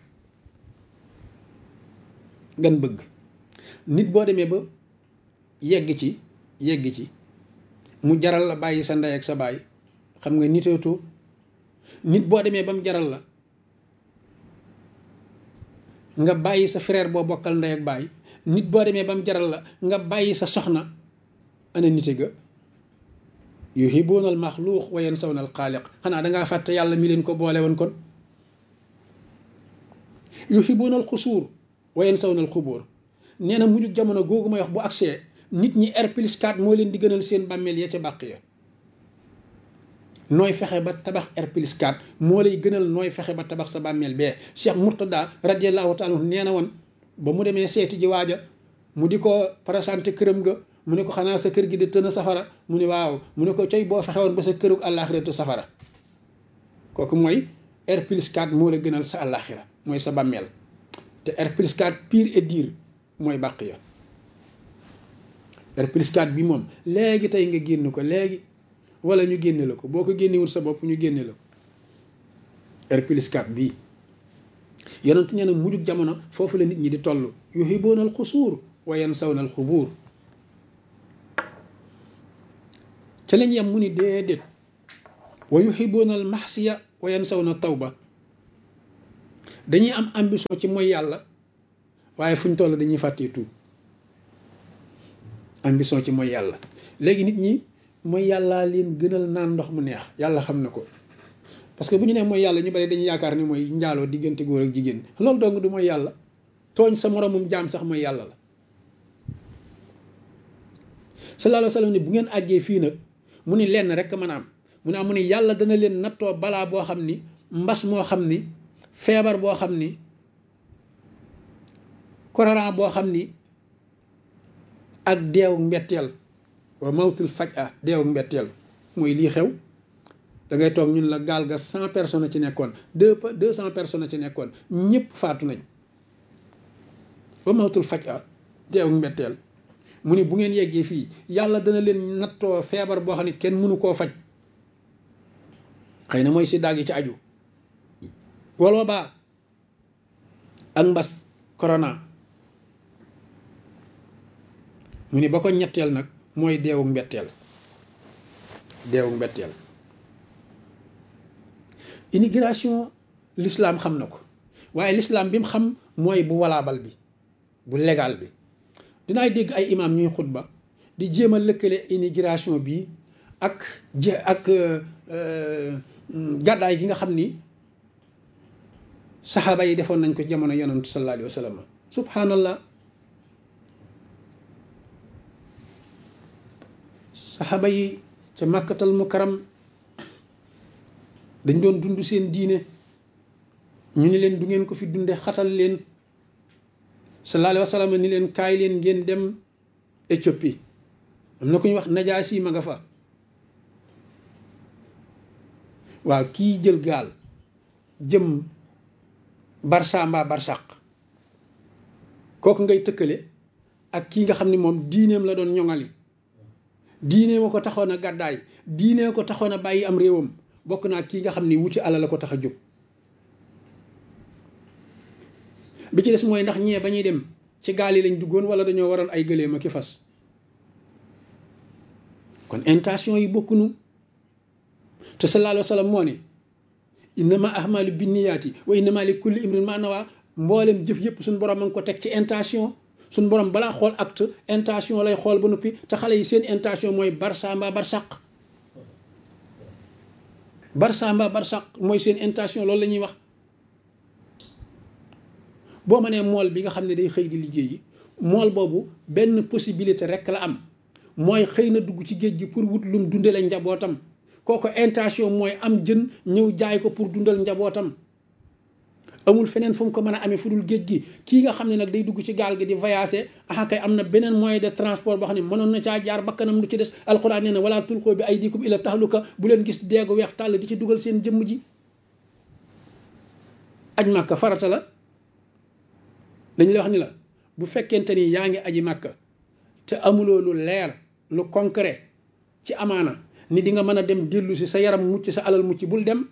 gan bëgg nit boo demee ba yegg ci yegg ci mu jaral la bàyyi sa ndey ak sa baay xam nga niteetu nit boo demee ba mu jaral la nga bàyyi sa frère boo bokkal ndey ak baay nit boo demee ba mu jaral la nga bàyyi sa soxna ana nite ga yuhibuuna al maxluuq wa yansawna al xaaliq xanaa dangaa fàtte yàlla mi leen ko boole woon kon yuhibuuna al xusuur wa yansawna al xubur nee na mujjug jamono googu may wax bu agsee nit ñi R plus quatre moo leen di gënal seen bàmmeel ya ca bàq ya nooy fexe ba tabax R plus quatre moo lay gënal nooy fexe ba tabax sa bàmmeel bee Cheikh Mourtada radiallahu taala anhu nee na woon ba mu demee seeti ji waaja mu di ko présenté këram ga mu ne ko xanaa sa kër gi di tën safara mu ne waaw mu ne ko coy boo fexe woon ba sa kërug àllaaxira te safara kooku mooy R plus quatre moo la gënal sa àllaaxira mooy sa bàmmeel te R plus quatre pire et dire mooy bàq ya R plus quatre bi moom léegi tey nga génn ko léegi wala ñu génne la ko boo ko génnewul sa bopp ñu génne la ko R plus quatre bii yonent nee na mujjug jamono foofu la nit ñi di toll yuhibuuna al xusuur wa yansawna al xubuur ca lañ yem mu ni déedéet wa yuhibuuna al maxsiya wa yansawna tawba dañuy am ambition ci mooy yàlla waaye fu ñu toll dañuy fàttee tuub ambition ci mooy yàlla. léegi nit ñi mooy yàllaa leen gënal naan ndox mu neex yàlla xam na ko parce que bu ñu nee mooy yàlla ñu bari dañuy yaakaar ni mooy njaaloo diggante góor ak jigéen loolu dong du mooy yàlla. tooñ sa moromum jaam sax mooy yàlla la. sallallahu alayhi wa sallam ni bu ngeen àggee fii nag mu ni lenn rek mën a am mu ne am mu ni yàlla dana leen nattoo balaa boo xam ni mbas moo xam ni feebar boo xam ni korona boo xam ni ak deewu mbetteel wa mawtul faj a deewu mbetteel mooy lii xew da ngay toog ñun la gaal ga cent personnes ci nekkoon deux deux cent personnes ci nekkoon ñëpp faatu nañ wa mawtul faj a deewu mbetteel mu ni bu ngeen yeggee fii yàlla dana leen nattoo feebar boo xam ne kenn mënu koo faj xëy na mooy si daag yi ci aju wala baa ak mbas corona mu ni ba ko ñetteel nag mooy deewu mbetteel deewu mbetteel immigration l'islam xam na ko waaye l'islam bi mu xam mooy bu walaabal bi bu légal bi dinaay dégg ay imam ñuy xutba di jéem a lëkkale immigration bi ak je ak gàddaay gi nga xam ni saxaaba yi defoon nañ ko jamono yonantu sallallahu alayhi wa sallam subhanallah saxaaba yi ca màkkatal mukarram dañ doon dund seen diine ñu ni leen du ngeen ko fi dunde xatal leen sallallahu alayhi wa sallam ni leen kaay leen ngeen dem Éthiopie am na ku ñuy wax Najaasi ma nga fa waaw kii jël gaal jëm Barça mbaa Barsaq kooku ngay tëkkale ak kii nga xam ni moom diineem la doon ñoŋali diinee ma ko taxoon a gàddaay diinee ko taxoon a bàyyi am réewam bokk naa kii nga xam ni wuti alal la ko tax a jóg bi ci des mooy ndax ñee ba ñuy dem ci gaal yi lañ duggoon wala dañoo waroon ay gëléem ak ki fas kon intention yi bokkunu te sallallahu alayhi wa sallam moo ne innama ahmalu binniyaati wa innama li kulli imrin ma nawa mboolem jëf yëpp suñu borom a ngi ko teg ci intention suñu borom balaa xool acte intention lay xool ba noppi te xale yi seen intention mooy Barça mbaa Barsaq Barça mbaa Barsaq mooy seen intention loolu la ñuy wax boo ma nee mool bi nga xam ne day xëy di liggéeyi mool boobu benn possibilité rek la am mooy xëy na dugg ci géej gi pour wut lum dundale njabootam kooku intention mooy am jën ñëw jaay ko pour dundal njabootam amul feneen fu mu ko mën a amee fu dul géej gi kii nga xam ne nag day dugg ci gaal gi di voyager ah kay am na beneen moyen de transport boo xam ne mënoon na caa jaar bakkanam lu ci des alxuraan nee na wala tulqoo bi aydikum ila tahluka bu leen gis deegu weex tàll di ci dugal seen jëmm ji aj màkka farata la dañ la wax ni la bu fekkente ni yaa ngi aji màkka te amuloo lu leer lu concret ci amaana ni di nga mën a dem dellu si sa yaram mucc sa alal mucc bul dem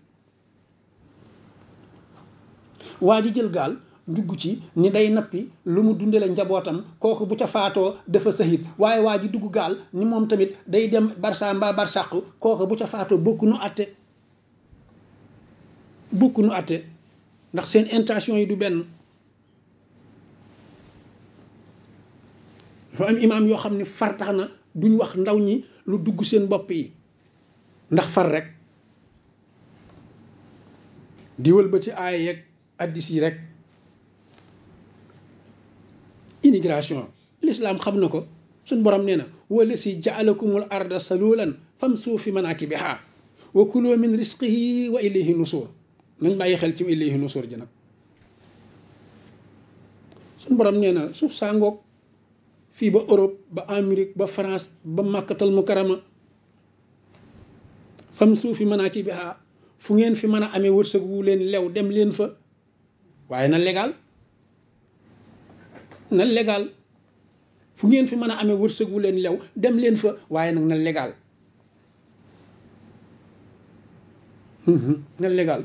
waa ji jël gaal dugg ci ni day nappi lu mu dundale njabootam kooku bu ca faatoo dafa sahit waaye waa ji dugg gaal ni moom tamit day dem Barça mbaa Barsaq kooku bu ca faatoo bokku nu atte bokku nu atte ndax seen intention yi du benn dafa am imaam yoo xam ne far tax na duñ wax ndaw ñi lu dugg seen bopp yi ndax far rek di wëlbati aaya yeeg addis yi rek immigration l'islam xam na ko suñ borom nee na wala si jaalakumul arda salulan famsuu fi manakibiha wa kulu min risqihi wa ilayhi nusur nañ bàyyi xel ci ilayhi nusur ji nag suñ borom nee na suuf saa ngoog fii ba Europe ba Amérique ba France ba Makkatal Mukarrama famsuu fi manakibiha fu ngeen fi mën a amee wërsëg wu leen lew dem leen fa waaye na légal na légal fu ngeen fi mën a amee wërsëg wu leen lew dem leen fa waaye nag na légal na légal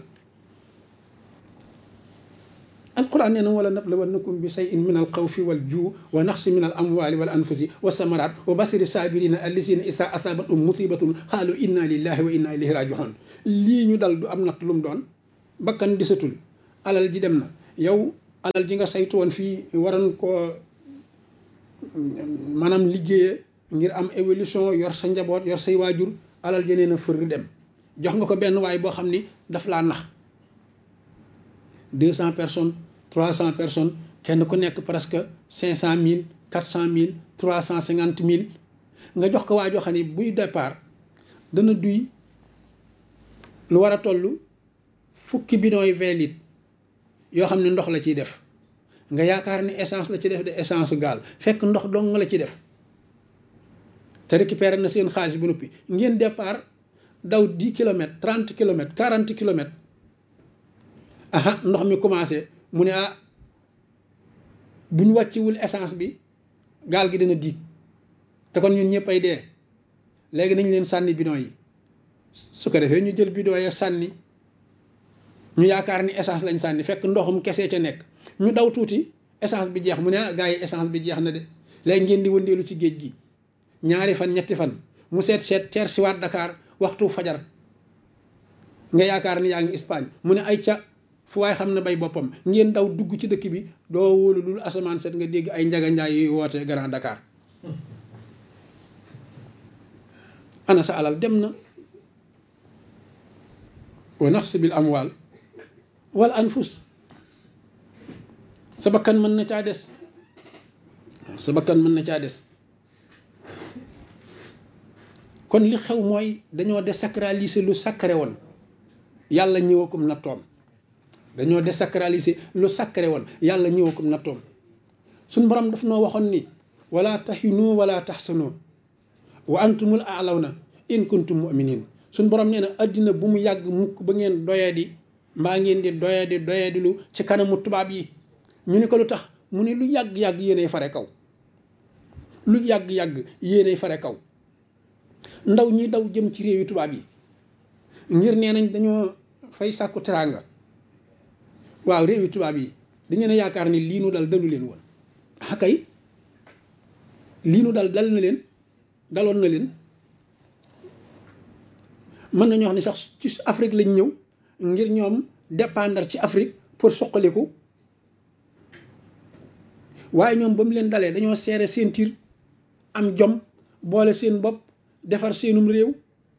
alquran nee na wala nablawannakum bi shay'in min alxawfi wal juu wa naqsi min al amwali wal anfusi wa samarat wa basiri sabirina allazina isa asabatum musibatun xaalu inna lillahi wa inna ilayhi rajiun lii ñu dal du am natt lu mu doon bakkan disatul alal ji dem na yow alal ji nga saytu woon fii waroon koo maanaam liggéeye ngir am évolution yor sa njaboot yor say waajur alal jeneen a fër dem jox nga ko benn waay boo xam ni daf laa nax deux cent personnes trois cent personnes kenn ku nekk presque cinq cent mille quatre cent mille trois cent cinquante mille nga jox ko waa joo xam ni buy départ dana duy lu war a toll fukki bidon yi vingt litres yoo xam ne ndox la ciy def nga yaakaar ni essence la ci def de essence gaal fekk ndox dong la ci def te récupéré na seen xaalis bu noppi ngeen départ daw dix kilomètres trente kilomètres quarante kilomètres aha ndox mi commencé mu ne ah bu ñu wàcciwul essence bi gaal gi dina diig te kon ñun ñëpp ay dee léegi nañ leen sànni bidon yi su ko defee ñu jël bidon ya sànni ñu yaakaar ni essence lañ sànni fekk ndoxum kese ca nekk ñu daw tuuti essence bi jeex mu ne ah gars yi essence bi jeex na de léegi ngeen di wëndeelu ci géej gi ñaari fan ñetti fan mu seet seet teer si waat Dakar waxtu fajar nga yaakaar ni yaa ngi Espagne mu ne ay ca fu waay xam ne bay boppam ngeen daw dugg ci dëkk bi doo wóolu lul asamaan set nga dégg ay njaga njaay yuy woote Grand Dakar ana sa alal dem na wa nafsi bil amwal wal anfus sa bakkan mën na caa des sa bakkan mën na caa des kon li xew mooy dañoo désacraliser lu sacré woon yàlla ñëwakum nattoom dañoo désacraliser lu sacré woon yàlla ñëwakum nattoom suñ borom daf noo waxoon ni wala tahinu wala tahsanu wa antumul a'lawna in kuntum mu'minin suñ borom nee na addina bu mu yàgg mukk ba ngeen doyadi mbaa ngeen di doyadi doyadi lu ci kanamu tubaab yi ñu ni ko lu tax mu ne lu yàgg-yàgg yéenay fare kaw lu yàgg-yàgg yéenay fare kaw ndaw ñi daw jëm ci réewi tubaab yi ngir nee nañ dañoo fay sàkku teraanga waaw réewi tubaab yi dañu ne yaakaar ni lii nu dal dalu leen woon ah kay lii nu dal dal na leen daloon na leen mën nañu wax ni sax ci Afrique lañ ñëw ngir ñoom dépendre ci Afrique pour soqaliku waaye ñoom ba mu leen dalee dañoo seere seen tir am jom boole seen bopp defar seenum réew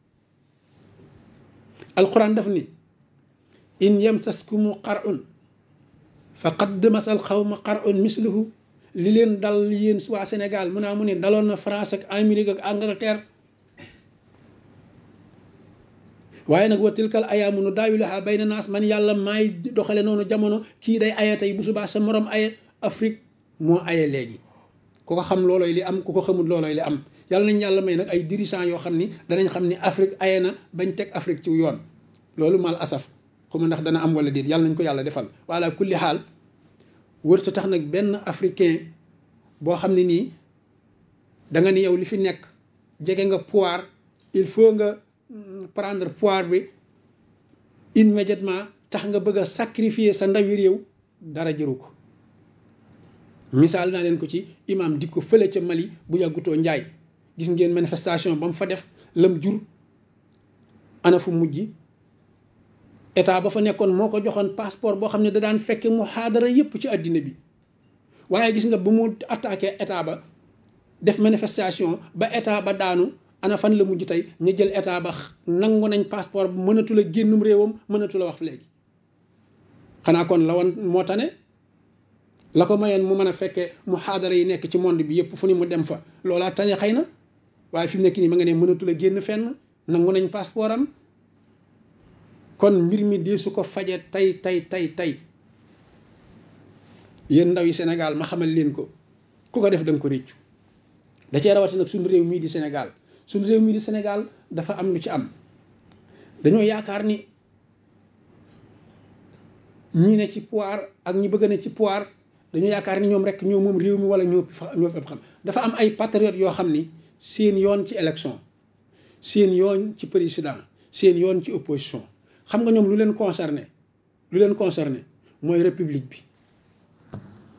alquran daf ni in yamsaskumu qar'un faqad masal xawma qar'un misluhu li leen dal yéen waa Sénégal mu naa mu ne daloon na France ak Amérique ak Angleterre waaye nag wa tilkal ayaamu nu daawiluhaa bayna naas man yàlla maay doxale noonu jamono kii day aye tey bu subaa sa morom aye Afrique moo aye léegi ku ko xam loolooy li am ku ko xamul loolooy li am yàlla nañ yàlla may nag ay dirigeants yoo xam ni danañ xam ni Afrique aye na bañ teg Afrique ci yoon loolu mal asaf xuma ndax dana am wala déet yàlla nañ ko yàlla defal wala kulli xaal wërta tax nag benn africain boo xam ne nii da nga ni yow li fi nekk jege nga pouvoir il faut nga prendre pouvoir bi immédiatement tax nga bëgg a sacrifier sa ndawi réew dara jëru ko misaal naa leen ko ci imam di ko fële ca Mali bu yàggutoo njaay gis ngeen manifestation ba mu fa def lam jur ana fu mujj état ba fa nekkoon moo ko joxoon passeport boo xam ne da daan fekke muhaadara yépp ci àddina bi waaye gis nga bu mu attaqué état ba def manifestation ba état ba daanu ana fan la mujj tey ñu jël état ba nangu nañ passeport bu mënatu la génnum réewam mënatu la wax léegi xanaa kon la woon moo tane la ko mayoon mu mën a fekkee muhaadara yi nekk ci monde bi yëpp fu ni mu dem fa loolaa tane xëy na waaye fi mu nekk nii ma nga ne mënatu la génn fenn nangu nañ passeport am kon mbir mi dee su ko faje tey tey tey tey yéen ndaw yi Sénégal ma xamal leen ko ku ko def da nga ko réccu da cee rawati nag suñu réew mii di Sénégal suñu réew mii di Sénégal dafa am lu ci am dañoo yaakaar ni ñi ne ci pouvoir ak ñi bëgg ne ci pouvoir dañoo yaakaar ni ñoom rek ñoo moom réew mi wala ñoo ñoo fi xam dafa am ay patriotes yoo xam ni seen yoon ci élection seen yoon ci président seen yoon ci opposition xam nga ñoom lu leen concerné lu leen concerné mooy république bi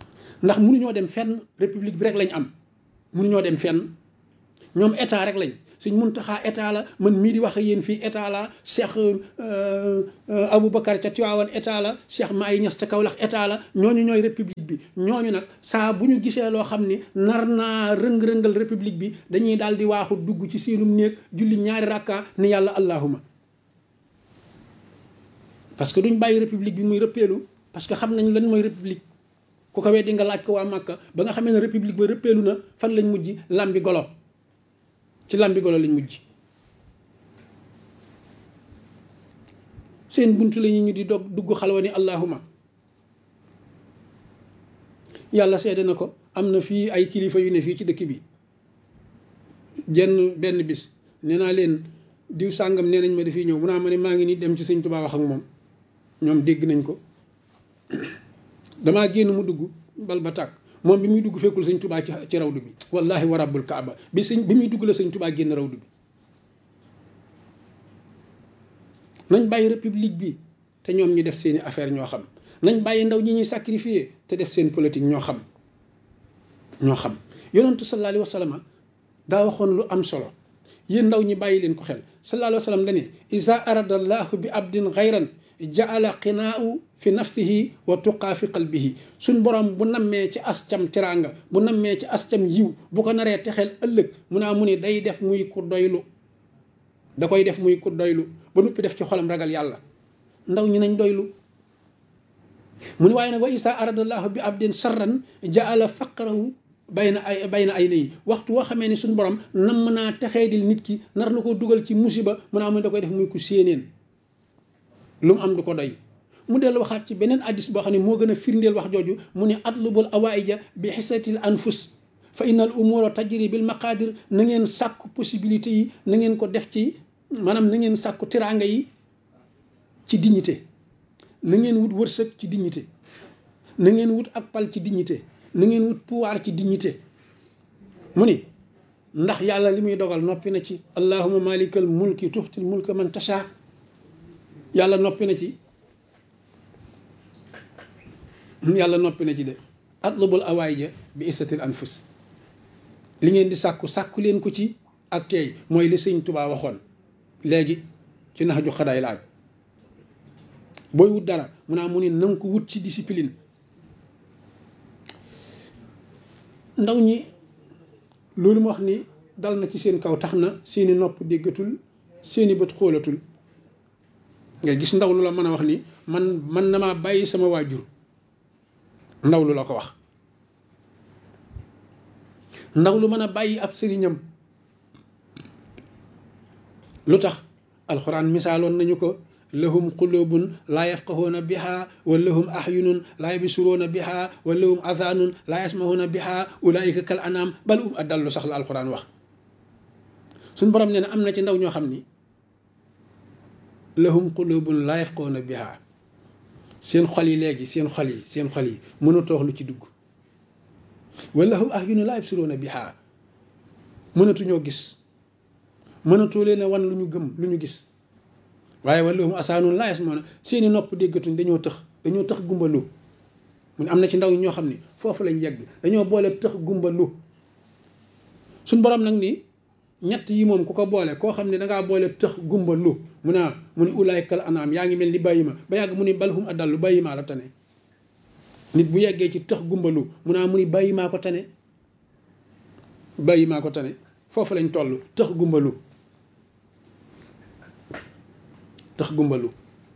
ndax mënuñoo dem fenn république bi rek lañ am mënuñoo dem fenn ñoom état rek lañ sëñ Muntaxa état la man mii di wax ak yéen fii état la Cheikh Aboubacar ca Tiwaawan état la Cheikh Maay Ñas ca Kawlax état la ñooñu ñooy république bi ñooñu nag saa bu ñu gisee loo xam ni nar naa rëng-rëngal république bi dañuy daal di waaxu dugg ci seenum néeg julli ñaari rakka ni yàlla allahuma parce que duñ bàyyi république bi muy rëppeelu parce que xam nañ lan mooy république ku ko weddi nga laaj ko waa Màkka ba nga xamee ne république ba rëppeelu na fan lañ mujj lambi golo ci lambi golo lañ mujj seen buntu la ñu di dog dugg xalwa ni allahuma yàlla seede na ko am na fii ay kilifa yu ne fii ci dëkk bi jenn benn bis nee naa leen diw sàngam nee nañ ma dafiy ñëw mu naa ma ne maa ngi nii dem ci sëñ Tuubaa wax ak moom ñoom dégg nañ ko damaa génn mu dugg bal ba tàkk moom bi muy dugg fekkul sëñ Tuubaa ci ci rawdu bi wallahi wa rabbul kaaba bi sëñ bi muy dugg la sëñ Tuubaa génn rawdu bi nañ bàyyi république bi te ñoom ñu def seeni affaire ñoo xam nañ bàyyi ndaw ñi ñuy sacrifier te def seen politique ñoo xam ñoo xam yonentu sallallahu alayhi wa sallam daa waxoon lu am solo yéen ndaw ñi bàyyi leen ko xel sallallahu alayhi wa sallam dane isa arada allahu bi abdin xayran jaala qinaau fi nafsihi wa tuqaa fi qalbihi suñ borom bu nammee ci ascam teraanga bu nammee ci ascam yiw bu ko naree texeel ëllëg mu naa mu ni day def muy ku doylu da koy def muy ku doylu ba noppi def ci xolam ragal yàlla ndaw ñi nañ doylu mu ni waaye nag wa isa aradallahu bi abdin sarran jaala faqrahu bayna ay bayna ay nayi waxtu woo xamee ni suñu borom nam naa texeedil nit ki nar na ko dugal ci musiba mu naa mu da koy def muy ku séeneen lu mu am du ko doy mu dellu waxaat ci beneen addis boo xam ne moo gën a firndeel wax jooju mu ne atlubul awaïja bi xisatil anfus fa innal umura tajri bil maqadir na ngeen sàkku possibilité yi na ngeen ko def ci maanaam na ngeen sàkku teraanga yi ci dignité na ngeen wut wërsëg ci dignité na ngeen wut ak pal ci dignité na ngeen wut pouvoir ci dignité mu ni ndax yàlla li muy dogal noppi na ci allahumma malikal mulki tuxtil mulka man tasha yàlla noppi na ci yàlla noppi na ci de atlubul awaïja bi isatil anfus li ngeen di sàkku sàkku leen ko ci ak tey mooy li sëñ Tuubaa waxoon léegi ci nax ju xadaay laaj booy wut dara mu naa mu ni nanga ko wut ci discipline ndaw ñi loolu ma wax ni dal na ci seen kaw tax na seeni nopp déggatul seeni bët xoolatul nga gis ndaw lu la mën a wax ni man man na maa bàyyi sama waajur ndaw lu la ko wax ndaw lu mën a bàyyi ab sëriñam lu tax alxuraan misaaloon nañu ko lahum qulubun laa yafqahuuna biha wa lahum ahyunun laa yabsuruuna biha wa lahum adhanun laa yasmahuuna biha ulaika kal anam bal um adallu sax la alxuraan wax suñ borom nee na am na ci ndaw ñoo xam ni lahum qulubun laa yafqahuuna biha seen xol yi léegi seen xol yi seen xol yi mënatoo wax lu ci dugg wa lahum ahyunun laa yabsuruuna biha mënatuñoo gis mënatoo leen a wan lu ñu gëm lu ñu gis waaye wala lahum asaanun laa yasmauna seeni nopp déggatuñ dañoo tëx dañoo tëx gumbalu mu ne am na ci ndaw ñoo xam ni foofu lañ yegg dañoo boole tëx gumbalu suñ borom nag ni ñett yi moom ku ko boole koo xam ne dangaa boole tëx gumbalu mu ne mu ni ulaykal anaam yaa ngi mel ni bàyyi ma ba yàgg mu ni balhum adallu bàyyi maa la tane nit bu yeggee ci tëx gumbalu mu naa mu ni bàyyi maa ko tane bàyyi maa ko tane foofu lañ toll tëx gumbalu tax gumbalu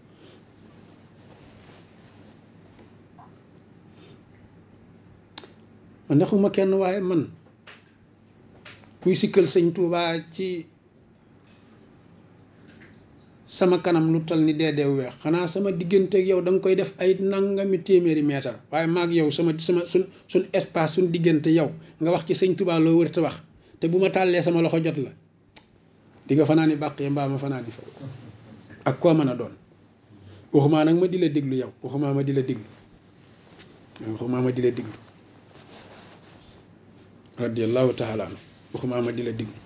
man nexuma kenn waaye man kuy sikkal sëñ Tuubaa ci sama kanam lu tal ni dee dee weex xanaa sama digganteeg yow da nga koy def ay nangami téeméeri meetar waaye maag yow sama sama suñ suñ espace suñ diggante yow nga wax ci sëñ Tuubaa loo wër te wax te bu ma tàllee sama loxo jot la di nga fanaa ni bàq yi mbaa ma fanaa di fa ak koo mën a doon waxumaa nag ma di la déglu yow waxumaa ma di la déglu waxumaa ma di la déglu radiyallahu taala anhu waxumaa ma di la déglu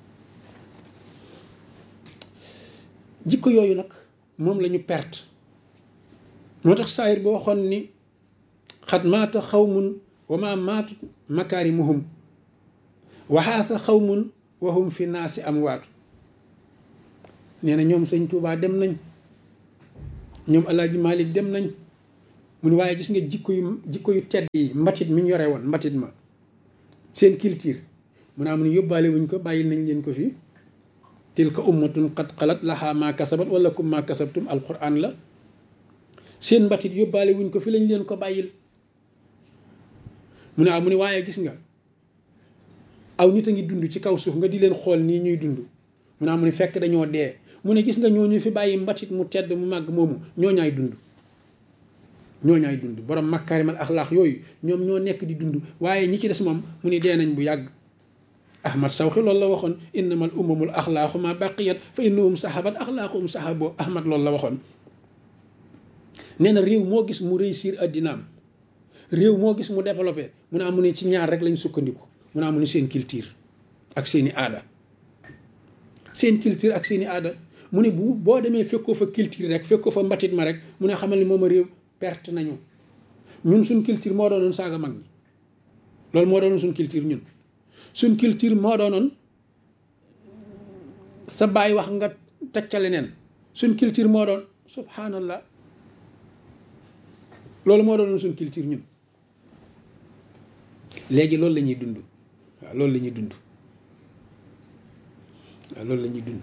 jikko yooyu nag moom la ñu perte moo tax saayir ba waxoon ni xat maata xawmun wa ma maatu makaarimuhum wa xaasa xawmun wahum fi naasi amwaatu. nee na ñoom sëñ Tuubaa dem nañ, ñoom Alaaji Malik dem nañ, mu ne waaye gis nga jikko yu jikko yu tedd yi mbatit mi ñu yore woon mbatit ma seen culture mu ne am ne yóbbaale wuñ ko, bàyyil nañ leen ko fi. tilka ummatun qad xalat laha ma kasabat wala kum ma kasabtum, alquran la. seen mbatit yóbbaale wuñ ko fi, lañ leen ko bàyyil. mu ne ah mu ne waaye gis nga aw nit a ngi dund ci kaw suuf nga di leen xool nii ñuy dund. mu ne ah mu ne fekk dañoo dee. mu ne gis nga ñooñu fi bàyyi mbatit mu tedd mu màgg moomu ñoo ñaay dund. ñoo ñaay dund borom makaarimal axlaax yooyu ñoom ñoo nekk di dund, waaye ñi ci des moom mu ne dee nañ bu yàgg. Ahmad Sawxi loolu la waxoon, innamal umamul axlaaqu ma baqiyat fa innahum sahabat axlaaquhum sahabo. Ahmad loolu la waxoon. nee na réew moo gis mu réussir addinaam, réew moo gis mu développé, mu ne amu ne ci ñaar rek lañ sukkandiku. mu ne amu ne seen culture ak seeni aada, seen culture ak seeni aada. mu ne bu boo demee fekkoo fa culture rek, fekkoo fa mbatit ma rek, mu ne xamal ni moom a réew perte nañu. ñun suñ culture moo doonoon saaga mag ñi, loolu moo doonoon suñ culture ñun. suñ culture moo doonoon sa baay wax nga teg ca leneen. suñ culture moo doon subhanallah, loolu moo doonoon suñ culture ñun. léegi loolu la ñuy dund. waaw loolu la ñuy dund waaw loolu la ñuy dund.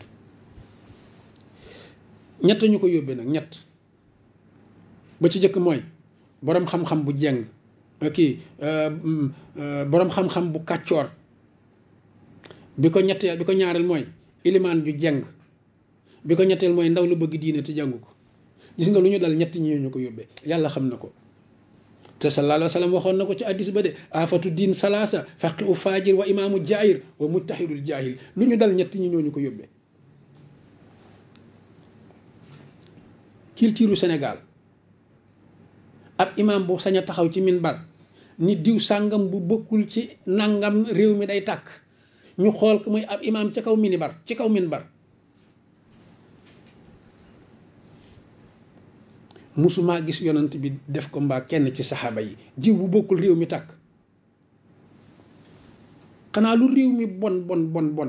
ñett ñu ko yóbbee nag, ñett. ba ci jëkk mooy boroom xam-xam bu jeng, kii boroom xam-xam bu kàccoor. bi ko ñetteel bi ko ñaareel mooy ilimaan ju jeng. bi ko ñetteel mooy ndaw lu bëgg diine te jàngu ko. gis nga lu ñu dal ñett ñi ñu ko yóbbee, yàlla xam na ko. te sallallahu alayhi wa sallam waxoon na ko ci addis ba de, afatu diin salaasa faqi u faajir wa imaamu jaahir wa muttahidul jaahil. lu ñu dal ñett ñi ñoo ñu ko yóbbee. culture Sénégal, ab imaam bu sañ a taxaw ci minbar ni diw sàngam bu bokkul ci nangam réew mi day tàkk, ñu xool ko muy ab imaam ci kaw minibar ci kaw minbar. musuma gis yonent bi def ko mbaa kenn ci saxaaba yi, diw bu bokkul réew mi tàkk. xanaa lu réew mi bon bon bon bon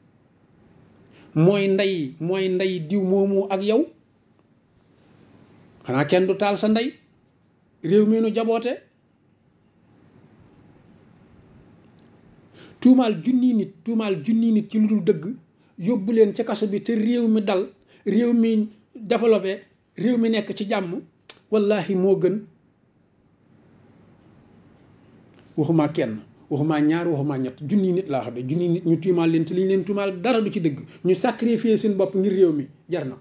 mooy ndey mooy ndey diw moomu ak yow. xanaa kenn du taal sa ndey, réew mi nu jaboote. tuumaal junni nit tuumaal junni nit ci lu dul dëgg, yóbbu leen ca kaso bi te réew mi dal, réew mi développé, réew mi nekk ci jàmm, wallahi moo gën. waxumaa kenn, waxumaa ñaar, waxumaa ñett, junni nit laa xam ne junni nit ñu tuumaal leen te li ñu leen tuumaal dara du ci dëgg, ñu sacrifier seen bopp ngir réew mi, jar na ko.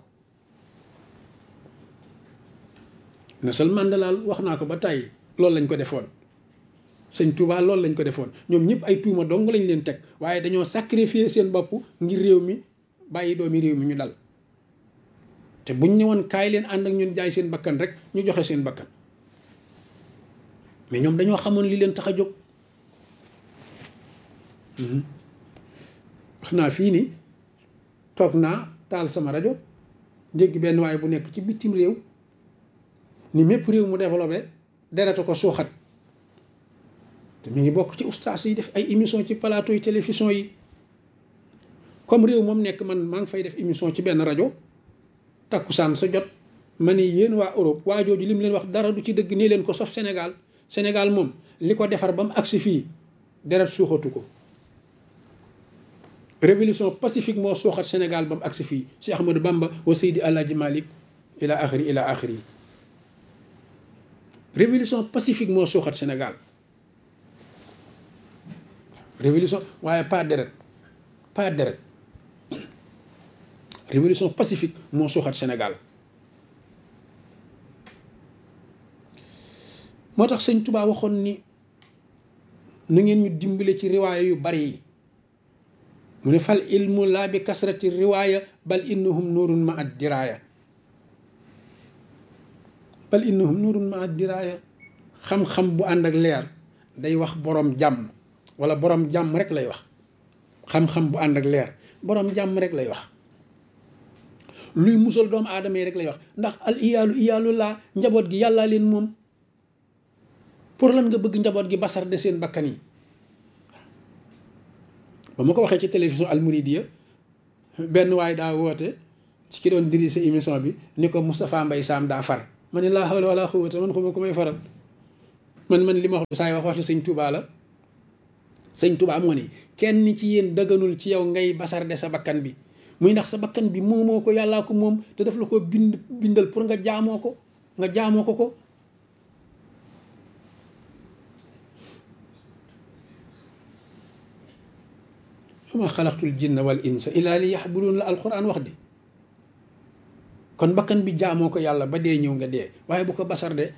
Nelson Mandela wax naa ko ba tàyyi, loolu lañ ko defoon. sëñ Touba loolu lañ ko defoon. ñoom ñëpp ay tuuma dong lañ leen teg, waaye dañoo sacrifier seen bopp ngir réew mi, bàyyi doomi réew mi ñu dal. te buñ ñëwoon kaay leen ànd ak ñun jaay seen bakkan rek ñu joxe seen bakkan, mais ñoom dañoo xamoon li leen tax a jóg. wax naa fii ni toog naa taal sama rajo dégg benn waaye bu nekk ci bitim réew ni mépp réew mu développé dereta ko suuxat. te mi ngi bokk ci ustaas yi def ay émission ci plateau yi télévision yi. comme réew moom nekk man maa ngi fay def émission ci benn rajo, takkusaan sa jot ma ne yéen waa Europe waa jooju li mu leen wax dara du ci dëgg, nii leen ko sof Sénégal. Sénégal moom li ko defar ba mu agsi fii deret suuxatu ko. révolution pacifique moo suuxat Sénégal ba mu agsi fii, Cheikh Ahmadou Bamba wa Seydi Alaaji Malik ila axiri ila axiri. révolution pacifique moo suuxat Sénégal, révolution waaye pas deret pas deret révolution pacifique moo suuxat Sénégal. moo tax sëñ Touba waxoon ni na ngeen ñu dimbale ci riwaaya yu bari yi. mu ne fal ilmu laa bi kasrati riwaaya bal innahum nuurun ma ad diraaya. bal innahum nuurun ma ad diraaya. xam-xam bu ànd ak leer day wax borom jàmm, wala borom jàmm rek lay wax. xam-xam bu ànd ak leer borom jàmm rek lay wax. luy musal doomu aadama yi rek lay wax, ndax al iyaalu iyaalu laa, njaboot gi yàllaa leen moom. pour lan nga bëgg njaboot gi basar de seen bakkan yi? ba ma ko waxee ci télévision Al Mouridiyyah benn waay daa woote ci ki doon dirige émission bi ni ko Moustapha Mbaye Sam daa far ma ne laa hawla wala quwwata man xuma ko may faral man man li ma wax saa yi wax waxi sëñ Touba la sëñ Touba moo ni kenn ci yéen daganul ci yow ngay basarde sa bakkan bi muy ndax sa bakkan bi moomoo ko yàllaa ko moom te daf la ko bind bindal pour nga jaamoo ko nga jaamoo ko ko ma xalaqtul jinna wal insa illa li yaxbudun la alquran wax de kon bakkan bi jaamoo ko yàlla ba dee ñëw nga dee waaye bu ko basarde